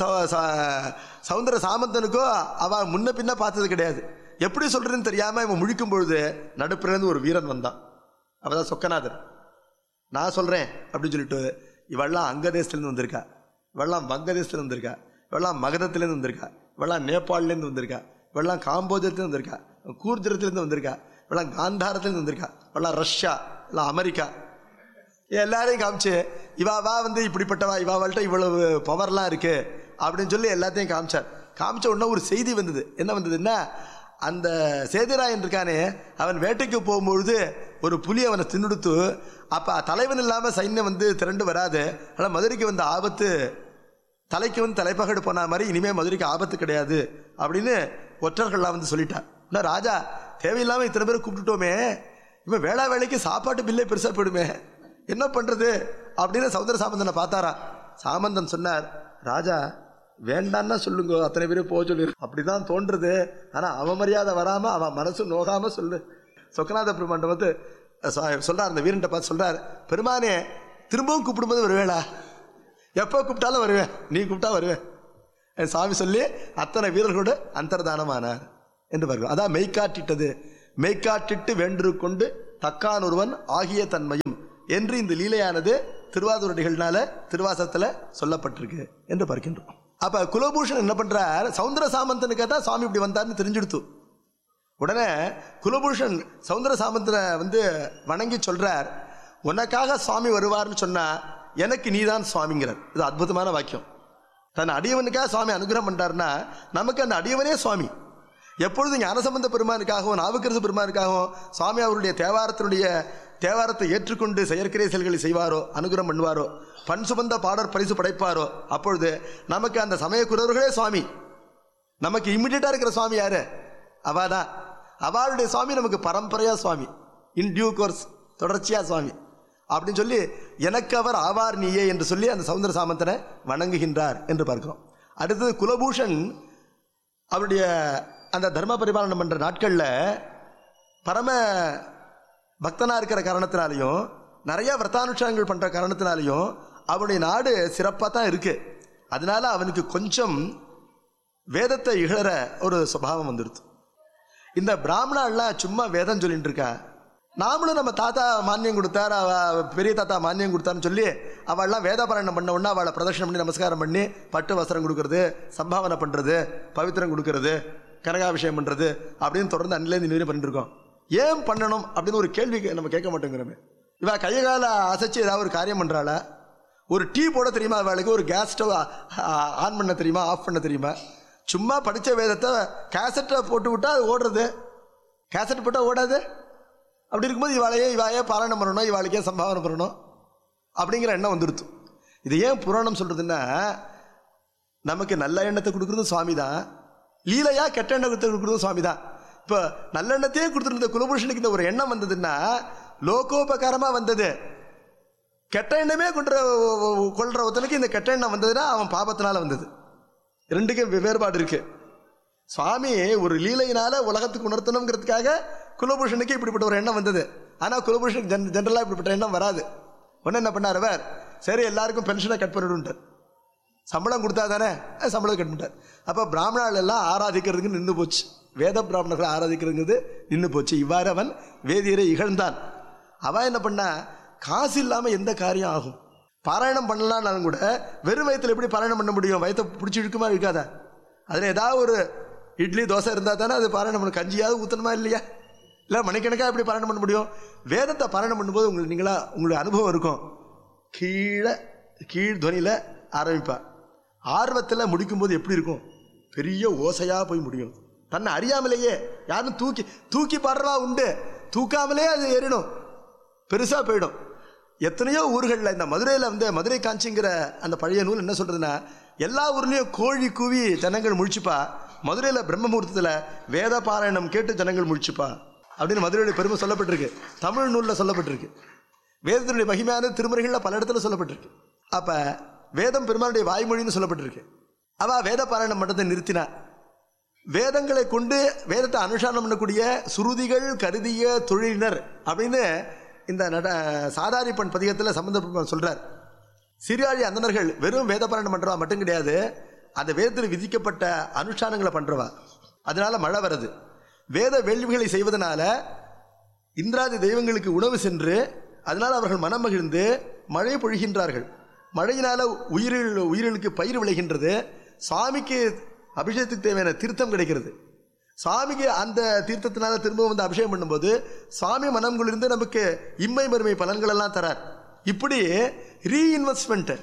சௌந்தர சாமந்தனுக்கோ அவன் முன்ன பின்ன பார்த்தது கிடையாது, எப்படி சொல்கிறதுன்னு தெரியாமல் இவன் முழிக்கும் பொழுது நடுப்புலேருந்து ஒரு வீரன் வந்தான், அவன் தான் சொக்கநாதர். நான் சொல்கிறேன் அப்படின்னு சொல்லிட்டு, இவெல்லாம் அங்க தேசத்துலேருந்து வந்திருக்கா, இவெல்லாம் வங்கதேசத்துலேருந்து வந்திருக்கா, இவெல்லாம் மகதத்துலேருந்து வந்திருக்கா, இவெல்லாம் நேபாளிலேருந்து வந்திருக்கா, இவெல்லாம் காம்போஜத்துலேருந்து வந்திருக்கா, கூர்ஜரத்துலேருந்து வந்திருக்கா, இவெல்லாம் காந்தாரத்துலேருந்து வந்திருக்கா, இவெல்லாம் ரஷ்யா, இல்லை அமெரிக்கா, எல்லாரையும் காமிச்சு இவாவா இப்படிப்பட்டவா, இவாவாள்கிட்ட இவ்வளவு பவர்லாம் இருக்கு அப்படின்னு சொல்லி எல்லாத்தையும் காமிச்ச உடனே ஒரு செய்தி வந்தது. என்ன வந்ததுன்னா, அந்த சேதிராயன் இருக்கானே, அவன் வேட்டைக்கு போகும்பொழுது ஒரு புலி அவனை தின்னுடுத்து, அப்போ தலைவன் இல்லாமல் சைன்யம் திரண்டு வராது, ஆனால் மதுரைக்கு வந்த ஆபத்து தலைக்கு தலைப்பகடு போன மாதிரி இனிமேல் மதுரைக்கு ஆபத்து கிடையாது அப்படின்னு ஒற்றர்கள்லாம் சொல்லிட்டான். ஆனால் ராஜா தேவையில்லாமல் இத்தனை பேரை கூப்பிட்டுட்டோமே, இவன் வேளா வேலைக்கு சாப்பாட்டு பில்லே பெருசாக போயிடுமே, என்ன பண்ணுறது அப்படின்னு சௌந்தர சாமந்தனை பார்த்தாரா. சாமந்தன் சொன்னார், ராஜா வேண்டான்னா சொல்லுங்க, அத்தனை பேரும் போக சொல்லி, அப்படிதான் தோன்றுறது, ஆனால் அவன் மரியாதை வராமல் அவன் மனசு நோகாமல் சொல்லு. சொக்கநாத பெருமான் சொல்கிறார், அந்த வீரன்ட்ட பார்த்து சொல்கிறார், பெருமானே திரும்பவும் கூப்பிடும்போது வருவேளா, எப்போ கூப்பிட்டாலும் வருவேன், நீ கூப்பிட்டா வருவேன் சாமி சொல்லி அத்தனை வீரர்களோடு அந்தர்தானமானார் என்று வருவோம். அதான் மெய்காட்டிட்டது மெய்காட்டிட்டு வேண்டு கொண்டு தக்கான் ஒருவன் ஆகிய தன்மையும் என்று இந்த லீலையானது திருவாதூரடிகள்னால திருவாசத்துல சொல்லப்பட்டிருக்கு என்று பார்க்கின்றோம். அப்ப குலபூஷன் என்ன பண்றார், சௌந்தர சாமந்தனுக்கு தான் சுவாமி இப்படி வந்தார்னு தெரிஞ்சுடுத்து. உடனே குலபூஷன் சௌந்தர சாமந்தனை வணங்கி சொல்றார், உனக்காக சுவாமி வருவார்னு சொன்னா எனக்கு நீதான் சுவாமிங்கிறார். இது அற்புதமான வாக்கியம். தன் அடியவனுக்காக சுவாமி அனுகிரகம் பண்றாருன்னா நமக்கு அந்த அடியவனே சுவாமி. எப்பொழுதும் ஞானசம்பந்த பெருமானுக்காகவும் நாவுக்கரசு பெருமானுக்காகவும் சுவாமி அவருடைய தேவாரத்தை ஏற்றுக்கொண்டு செயற்கரை செயல்களை செய்வாரோ, அனுகிரகம் பண்ணுவாரோ, பண் சுமந்த பாடற் பரிசு படைப்பாரோ, அப்பொழுது நமக்கு அந்த சமய குரவர்களே சுவாமி. நமக்கு இம்மிடியட்டா இருக்கிற சுவாமி யாரு? அவாதான். அவளுடைய சுவாமி நமக்கு பரம்பரையா சுவாமி, இன் டியூ கோர்ஸ் தொடர்ச்சியா சுவாமி அப்படின்னு சொல்லி எனக்கு அவர் ஆவார் நீயே என்று சொல்லி அந்த சௌந்தர சாமந்தனை வணங்குகின்றார் என்று பார்க்கிறோம். அடுத்தது குலபூஷன் அவருடைய அந்த தர்ம பரிபாலனம் பண்ற நாட்கள்ல பரம பக்தனா இருக்கிற காரணத்தினாலையும் நிறைய விரதானுஷ்டானங்கள் பண்ற காரணத்தினாலையும் அவனுடைய நாடு சிறப்பாக தான் இருக்கு. அதனால அவனுக்கு கொஞ்சம் வேதத்தை இகழற ஒரு சுபாவம் வந்துடுது. இந்த பிராமணாலாம் சும்மா வேதம் சொல்லிட்டு இருக்கா, நாமளும் நம்ம தாத்தா மானியம் கொடுத்தார், பெரிய தாத்தா மானியம் கொடுத்தாருன்னு சொல்லி அவள்லாம் வேத பாராயணம் பண்ண உடனே அவளை பிரதட்சணம் பண்ணி நமஸ்காரம் பண்ணி பட்டு வஸ்திரம் கொடுக்கறது, சம்பாவனை பண்றது, பவித்திரம் கொடுக்கறது, கனகாபிஷேகம் பண்றது அப்படின்னு தொடர்ந்து அன்னிலேருந்து இன்னும் பண்ணிட்டு இருக்கோம். ஏன் பண்ணணும் அப்படின்னு ஒரு கேள்வி நம்ம கேட்க மாட்டேங்கிறோமே. இவ கையை கால அசைச்சு ஏதாவது ஒரு காரியம் பண்றாளா? ஒரு டீ போட தெரியுமா அவளுக்கு? ஒரு கேஸ் ஸ்டவ் ஆன் பண்ண தெரியுமா, ஆஃப் பண்ண தெரியுமா? சும்மா படித்த வேதத்தை கேசட்டை போட்டு விட்டா அது ஓடுறது, கேசட் போட்டால் ஓடாது. அப்படி இருக்கும்போது இவாளையே பாராயணம் பண்ணணும், இவாளுக்கே சம்பாவனை பண்ணணும் அப்படிங்கிற எண்ணம் வந்துடுத்து. இது ஏன் புராணம் சொல்றதுன்னா, நமக்கு நல்ல எண்ணத்தை கொடுக்குறது சுவாமி தான், லீலையா கெட்ட எண்ணத்தை கொடுக்குறது சுவாமி தான். இப்போ நல்லெண்ணத்தையே கொடுத்துருந்த குலபூஷனுக்கு இந்த ஒரு எண்ணம் வந்ததுன்னா லோகோபகாரமா வந்தது. கெட்ட எண்ணமே கொள்ற ஒருத்தனுக்கு இந்த கெட்ட எண்ணம் வந்ததுன்னா அவன் பாபத்தினால வந்தது. ரெண்டுக்கும் வேறுபாடு இருக்கு. சுவாமி ஒரு லீலையினால உலகத்துக்கு உணர்த்தணுங்கிறதுக்காக குலபூஷனுக்கு இப்படிப்பட்ட ஒரு எண்ணம் வந்தது. ஆனா குலபூஷனுக்கு ஜென்ரலா இப்படிப்பட்ட எண்ணம் வராது. ஒன்னு என்ன பண்ணார் அவர், சரி எல்லாருக்கும் பென்ஷனை கட் பண்ணிவிட்டார், சம்பளம் கொடுத்தா தானே சம்பளம் கட் பண்ணிட்டார். அப்ப பிராமணர்கள் எல்லாம் ஆராதிக்கிறதுக்கு நின்று போச்சு, வேத பிராமணர்களை ஆராதிக்கிறதுங்கிறது நின்று போச்சு. இவ்வாறு அவன் வேதியரை இகழ்ந்தான். அவன் என்ன பண்ணா, காசு இல்லாம எந்த காரியம் ஆகும்? பாராயணம் பண்ணலாம்னாலும் கூட வெறும் வயத்தில் எப்படி பாராயணம் பண்ண முடியும்? வயத்தை பிடிச்சி இழுக்குமா இழுக்காதா? அதில் ஏதாவது ஒரு இட்லி தோசை இருந்தால் தானே அது பாராயணம் பண்ண, கஞ்சியாவது ஊற்றணுமா இல்லையா? இல்லை மணிக்கணக்காக எப்படி பாராயணம் பண்ண முடியும்? வேதத்தை பாராயணம் பண்ணும்போது உங்களுடைய அனுபவம் இருக்கும். கீழ் துவனியில் ஆரம்பிப்பா, ஆர்வத்தில் முடிக்கும்போது எப்படி இருக்கும்? பெரிய ஓசையாக போய் முடியும். தன்னை அறியாமலேயே யாரும் தூக்கி பாடுறவா உண்டு, தூக்காமலே அது ஏறிடும், பெருசாக போயிடும். எத்தனையோ ஊர்களில், இந்த மதுரையில் மதுரை காஞ்சிங்கிற அந்த பழைய நூல் என்ன சொல்றதுன்னா, எல்லா ஊர்லேயும் கோழி கூவி ஜனங்கள் முழிச்சுப்பா, மதுரையில் பிரம்ம முகூர்த்தத்தில் வேத பாராயணம் கேட்டு ஜனங்கள் முழிச்சுப்பா அப்படின்னு மதுரையுடைய பெருமை சொல்லப்பட்டிருக்கு. தமிழ் நூலில் சொல்லப்பட்டிருக்கு. வேதத்தினுடைய மகிமையான திருமுறைகளில் பல இடத்துல சொல்லப்பட்டிருக்கு. அப்போ வேதம் பெருமானுடைய வாய்மொழின்னு சொல்லப்பட்டிருக்கு. அவள் வேத பாராயணம் பண்ணுறதை நிறுத்தினா, வேதங்களை கொண்டு வேதத்தை அனுஷ்டானம் பண்ணக்கூடிய சுருதிகள் கருதிய தொழிலினர் அப்படின்னு இந்த சாதாரிப்பன் பதிகத்தில் சம்பந்த சொல்றார். சீர்காழி அந்தணர்கள் வெறும் வேத பாராயணம் பண்றவா மட்டும் கிடையாது, அந்த வேதத்தில் விதிக்கப்பட்ட அனுஷ்டானங்களை பண்றவா. அதனால மழை வருது. வேத வேள்விகளை செய்வதனால இந்திராதி தெய்வங்களுக்கு உணவு சென்று அதனால அவர்கள் மனம் மகிழ்ந்து மழை பொழிகின்றார்கள். மழையினால உயிர்களுக்கு பயிர் விளைகின்றது. சுவாமிக்கு அபிஷேகத்துக்கு தேவையான தீர்த்தம் கிடைக்கிறது. சுவாமிக்கு அந்த தீர்த்தத்தினால திரும்ப வந்து அபிஷேகம் பண்ணும்போது சுவாமி மனம் குளிர்ந்து நமக்கு இம்மை மறுமை பலன்கள் எல்லாம் தரார். இப்படி ரீஇன்வெஸ்ட்மெண்ட்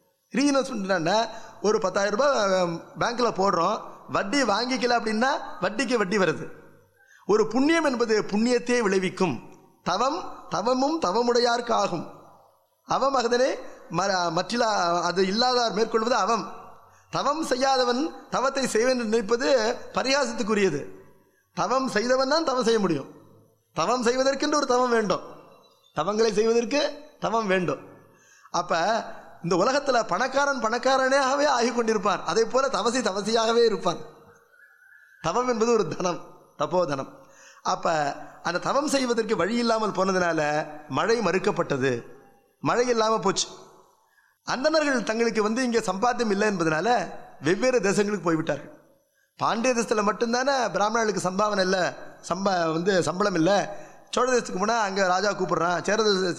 ஒரு 10,000 ரூபாய் பேங்க்ல போடுறோம், வட்டி வாங்கிக்கல அப்படின்னா வட்டிக்கு வட்டி வருது. ஒரு புண்ணியம் என்பது புண்ணியத்தை விளைவிக்கும். தவமும் தவமுடையார்க்கு ஆகும். அவம் அகதனே மற்றில அது இல்லாதார் மேற்கொள்வது அவம். தவம் செய்யாதவன் தவத்தை செய்வேன் என்று நினைப்பது பரிகாசத்துக்குரியது. தவம் செய்தவன் தான் தவம் செய்ய முடியும். தவம் செய்வதற்கென்று ஒரு தவம் வேண்டும், தவங்களை செய்வதற்கு தவம் வேண்டும். அப்ப இந்த உலகத்தில் பணக்காரனாகவே ஆகிக் கொண்டிருப்பான். அதே போல தவசியாகவே இருப்பான். தவம் என்பது ஒரு தனம், தபோதனம். அப்ப அந்த தவம் செய்வதற்கு வழி இல்லாமல் போனதுனால மழை மறுக்கப்பட்டது, மழை இல்லாமல் போச்சு. அந்தணர்கள் தங்களுக்கு இங்கே சம்பாத்தியம் இல்லை என்பதனால வெவ்வேறு தேசங்களுக்கு போய்விட்டார்கள். பாண்டிய தேசத்தில் மட்டும்தானே பிராமணர்களுக்கு சம்பாவனை இல்லை சம்பளம் இல்லை. சோழ தேசத்துக்கு போனால் அங்கே ராஜா கூப்பிட்றான், சேர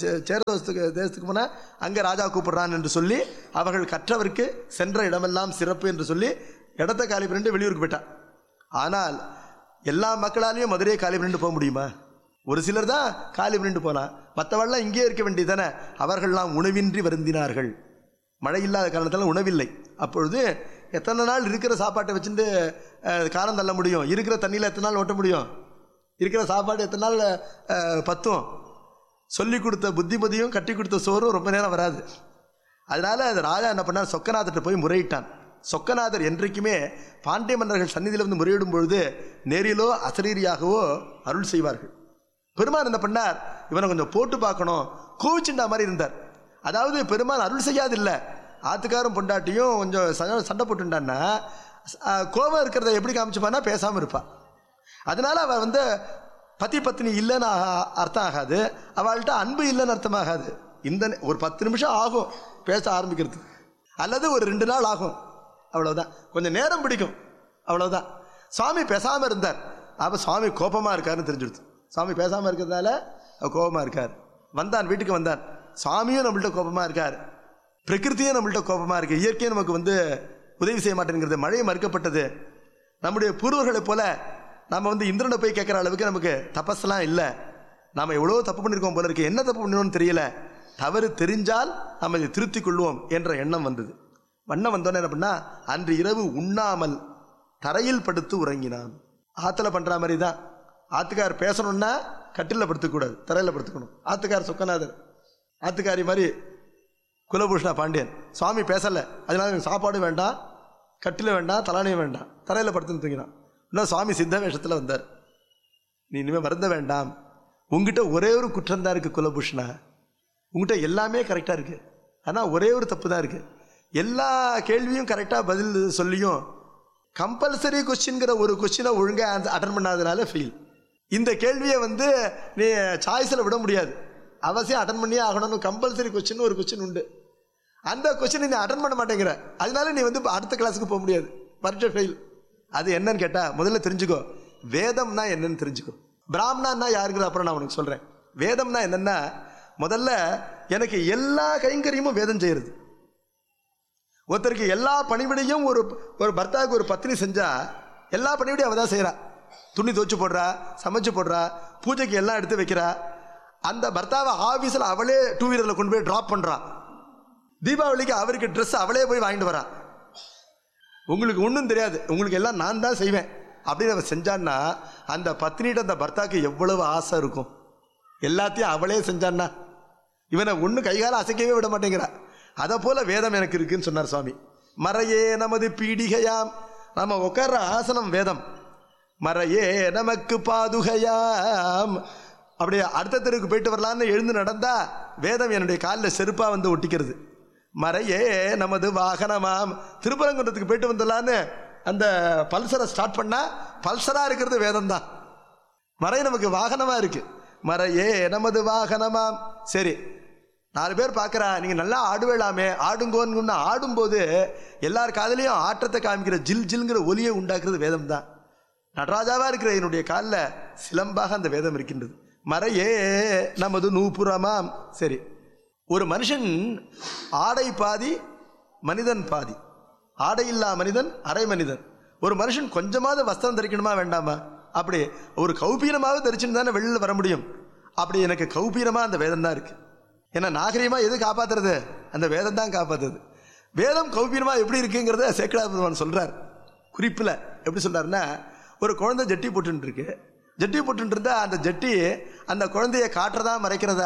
தேசத்துக்கு போனால் அங்கே ராஜா கூப்பிட்றான் என்று சொல்லி அவர்கள் கற்றவருக்கு சென்ற இடமெல்லாம் சிறப்பு என்று சொல்லி இடத்த காலி பண்ணிட்டு வெளியூருக்கு போயிட்டான். ஆனால் எல்லா மக்களாலையும் மதுரையை காலி பண்ணிட்டு போக முடியுமா? ஒரு சிலர் தான் காலி பண்ணிட்டு போகலாம், மற்றவெல்லாம் இங்கே இருக்க வேண்டியதானே. அவர்கள்லாம் உணவின்றி வருந்தினார்கள். மழை இல்லாத காரணத்தால் உணவில்லை. அப்பொழுது எத்தனை நாள் இருக்கிற சாப்பாட்டை வச்சுட்டு காரம் தள்ள முடியும்? இருக்கிற தண்ணியில் எத்தனை நாள் ஓட்ட முடியும்? இருக்கிற சாப்பாடு எத்தனை நாள் பத்தும்? சொல்லி கொடுத்த புத்திமதியும் கட்டி கொடுத்த சோறும் ரொம்ப நேரம் வராது. அதனால அது ராஜா என்ன பண்ணார், சொக்கநாதர்கிட்ட போய் முறையிட்டான். சொக்கநாதர் என்றைக்குமே பாண்டிய மன்னர்கள் சந்நிதியில் வந்து முறையிடும் பொழுது நேரிலோ அசரீரியாகவோ அருள் செய்வார்கள். பெருமான் என்ன பண்ணார், இவனை கொஞ்சம் போட்டு பார்க்கணும், கோவிச்சுண்டா மாதிரி இருந்தார். அதாவது பெருமான் அருள் செய்யாதில்லை, ஆத்துக்காரும் பொண்டாட்டியும் கொஞ்சம் சண்டை போட்டுட்டான்னா கோபம் இருக்கிறத எப்படி காமிச்சுப்பான்னா பேசாமல் இருப்பாள். அதனால அவள் பத்தி பத்தினி இல்லைன்னு அர்த்தம் ஆகாது, அவள்கிட்ட அன்பு இல்லைன்னு அர்த்தமாகாது. இந்த ஒரு 10 நிமிஷம் ஆகும் பேச ஆரம்பிக்கிறது, அல்லது ஒரு 2 நாள் ஆகும், அவ்வளோதான். கொஞ்சம் நேரம் பிடிக்கும், அவ்வளோதான். சுவாமி பேசாமல் இருந்தார். அப்போ சுவாமி கோபமாக இருக்காருன்னு தெரிஞ்சுடுது. சுவாமி பேசாமல் இருக்கிறதுனால கோபமாக இருக்கார். வந்தான், வீட்டுக்கு வந்தான். சுவாமியும் நம்மள்ட்ட கோபமாக இருக்கார், பிரகிருத்தியும் நம்மள்ட்ட கோபமாக இருக்குது, இயற்கையும் நமக்கு உதவி செய்ய மாட்டேங்கிறது, மழையை மறுக்கப்பட்டது. நம்முடைய பூர்வர்களைப் போல நம்ம இந்திரனை போய் கேட்குற அளவுக்கு நமக்கு தபஸ்லாம் இல்லை. நாம் எவ்வளோ தப்பு பண்ணியிருக்கோம் போல இருக்கு, என்ன தப்பு பண்ணினோன்னு தெரியல, தவறு தெரிஞ்சால் நம்ம இதை திருத்திக் கொள்வோம் என்ற எண்ணம் வந்தது. வண்ணம் வந்தோன்னே என்ன பண்ணா, அன்று இரவு உண்ணாமல் தரையில் படுத்து உறங்கினான். ஆற்றுல பண்ணுற மாதிரி தான். ஆத்துக்கார் பேசணும்னா கட்டிலில் படுத்துக்கூடாது, தரையில் படுத்துக்கணும். ஆத்துக்கார் சொக்கநாதர், ஆத்துக்காரி மாதிரி குலபூஷணா பாண்டியன். சுவாமி பேசலை, அதனால எனக்கு சாப்பாடு வேண்டாம், கட்டில வேண்டாம், தலானியும் வேண்டாம், தரையில் படுத்துன்னு தூங்கினான். இன்னும் சுவாமி சித்த வேஷத்தில் வந்தார். நீ இனிமேல் வருந்த வேண்டாம், உங்ககிட்ட ஒரே ஒரு குற்றம் தான் இருக்குது குலபூஷணா, உங்ககிட்ட எல்லாமே கரெக்டாக இருக்குது, ஆனால் ஒரே ஒரு தப்பு தான் இருக்குது. எல்லா கேள்வியும் கரெக்டாக பதில் சொல்லியும் கம்பல்சரி கொஸ்டின்கிற ஒரு கொஸ்டினை ஒழுங்காக அட்டன் பண்ணாதனால ஃபெயில். இந்த கேள்வியை நீ சாய்ஸில் விட முடியாது, அவசியம் அட்டன் பண்ணியே ஆகணும்னு. கம்பல்சரி கொஸ்டின் ஒரு கொஸ்டின் உண்டு, அந்த கொஸ்டினை நீ அட்டன் பண்ண மாட்டேங்கிற, அதனால நீ அடுத்த கிளாஸுக்கு போக முடியாது, பரீட்சை ஃபெயில். அது என்னன்னு கேட்டால் முதல்ல தெரிஞ்சுக்கோ, வேதம்னா என்னன்னு தெரிஞ்சுக்கோ. பிராமணன்னா யாருங்கிற அப்புறம் நான் உனக்கு சொல்கிறேன். வேதம்னா என்னென்னா, முதல்ல எனக்கு எல்லா கைங்கரியமும் வேதம் செய்கிறது. ஒருத்தருக்கு எல்லா பணிவிடையும் ஒரு பர்த்தாவுக்கு ஒரு பத்னி செஞ்சா எல்லா பணிவிடையும் அவள் தான் செய்கிறா. துணி துவச்சு போடுறா, சமைச்சு போடுறா, பூஜைக்கு எல்லாம் எடுத்து வைக்கிறா. அந்த பர்த்தாவை ஆஃபீஸில் அவளே 2 வீலரில் கொண்டு போய் ட்ராப் பண்ணுறா. தீபாவளிக்கு அவருக்கு ட்ரெஸ் அவளே போய் வாங்கிட்டு வரா. உங்களுக்கு ஒன்றும் தெரியாது, உங்களுக்கு எல்லாம் நான் தான் செய்வேன் அப்படின்னு அவன் செஞ்சான்னா அந்த பத்னிகிட்ட அந்த பர்த்தாக்கு எவ்வளவு ஆசை இருக்கும். எல்லாத்தையும் அவளே செஞ்சான்னா இவனை ஒன்றும் கைகால அசைக்கவே விட மாட்டேங்கிறா. அதை போல வேதம் எனக்கு இருக்குன்னு சொன்னார் சுவாமி. மறையே நமது பீடிகையாம், நம்ம உட்கார்ற ஆசனம் வேதம். மறையே நமக்கு பாதுகையாம், அப்படியே அடுத்த தெருவுக்கு போயிட்டு வரலான்னு எழுந்து நடந்தா வேதம் என்னுடைய காலில் செருப்பாக ஒட்டிக்கிறது. மறையே நமது வாகனமாம், திருப்பரங்குன்றத்துக்கு போயிட்டு வந்துடலான்னு அந்த பல்சரை ஸ்டார்ட் பண்ணால் பல்சராக இருக்கிறது வேதம் தான். மறை நமக்கு வாகனமாக இருக்குது. மறையே நமது வாகனமாம். சரி, 4 பேர் பார்க்குறா, நீங்கள் நல்லா ஆடுவேளாமே, ஆடுங்கோன்னு ஆடும்போது எல்லார் காதலையும் ஆட்டத்தை காமிக்கிற ஜில் ஜில்ங்கிற ஒலியை உண்டாக்குறது வேதம் தான். நடராஜாவாக இருக்கிற என்னுடைய காலில் சிலம்பாக அந்த வேதம் இருக்கின்றது. மறையே நமது நூபுரமாம். சரி, ஒரு மனுஷன் ஆடை பாதி மனிதன் பாதி, ஆடை இல்லா மனிதன் அரை மனிதன். ஒரு மனுஷன் கொஞ்சமாவது வஸ்திரம் தரிக்கணுமா வேண்டாமா? அப்படி ஒரு கௌபீனமாவது தரிச்சுன்னு தானே வெளியில் வர முடியும். அப்படி எனக்கு கௌபீனமாக அந்த வேதம் தான் இருக்குது. ஏன்னா நாகரீகமாக எது காப்பாற்றுறது? அந்த வேதம் தான் காப்பாற்றுறது. வேதம் கௌபீனமாக எப்படி இருக்குங்கிறத சேக்கிழார் பெருமான் சொல்கிறார் குறிப்பில். எப்படி சொல்கிறாருன்னா, ஒரு குழந்தை ஜட்டி போட்டுருக்கு, ஜட்டி போட்டு இருந்தா அந்த ஜட்டி அந்த குழந்தைய காட்டுறதா மறைக்கிறதா?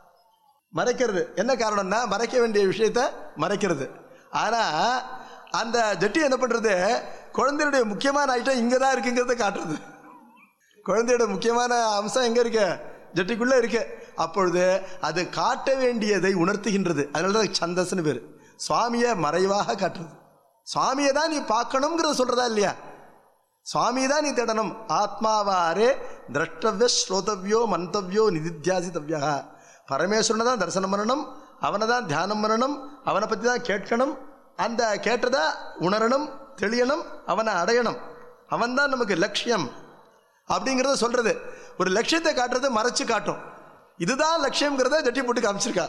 மறைக்கிறது. என்ன காரணம்னா மறைக்க வேண்டிய விஷயத்த மறைக்கிறது. ஆனால் அந்த ஜட்டி என்ன பண்ணுறது, குழந்தையுடைய முக்கியமான ஐட்டம் இங்கே தான் இருக்குங்கிறத காட்டுறது. குழந்தையோட முக்கியமான அம்சம் எங்கே இருக்கு? ஜட்டிக்குள்ளே இருக்கு. அப்பொழுது அது காட்ட வேண்டியதை உணர்த்துகின்றது. அதனால தான் சந்தஸ்ன்னு பேர். சுவாமியை மறைவாக காட்டுறது. சுவாமியை தான் நீ பார்க்கணுங்கிறத சொல்கிறதா இல்லையா? சுவாமியை தான் நீ தேடணும். ஆத்மாவாரே திரஷ்டவ்ய ஸ்ரோதவ்யோ மந்தவ்யோ நிதித்தியாசித்தவ்யா. பரமேஸ்வரனை தான் தரிசனம் பண்ணணும், அவனை தான் தியானம் பண்ணணும், அவனை பற்றி தான் கேட்கணும், அந்த கேட்டதை உணரணும், தெளியணும், அவனை அடையணும். அவன் தான் நமக்கு லட்சியம். அப்படிங்கிறத சொல்றது. ஒரு லட்சியத்தை காட்டுறது மறைச்சு காட்டும். இதுதான் லட்சியம்ங்கிறத ஜட்டி போட்டு காமிச்சிருக்கா.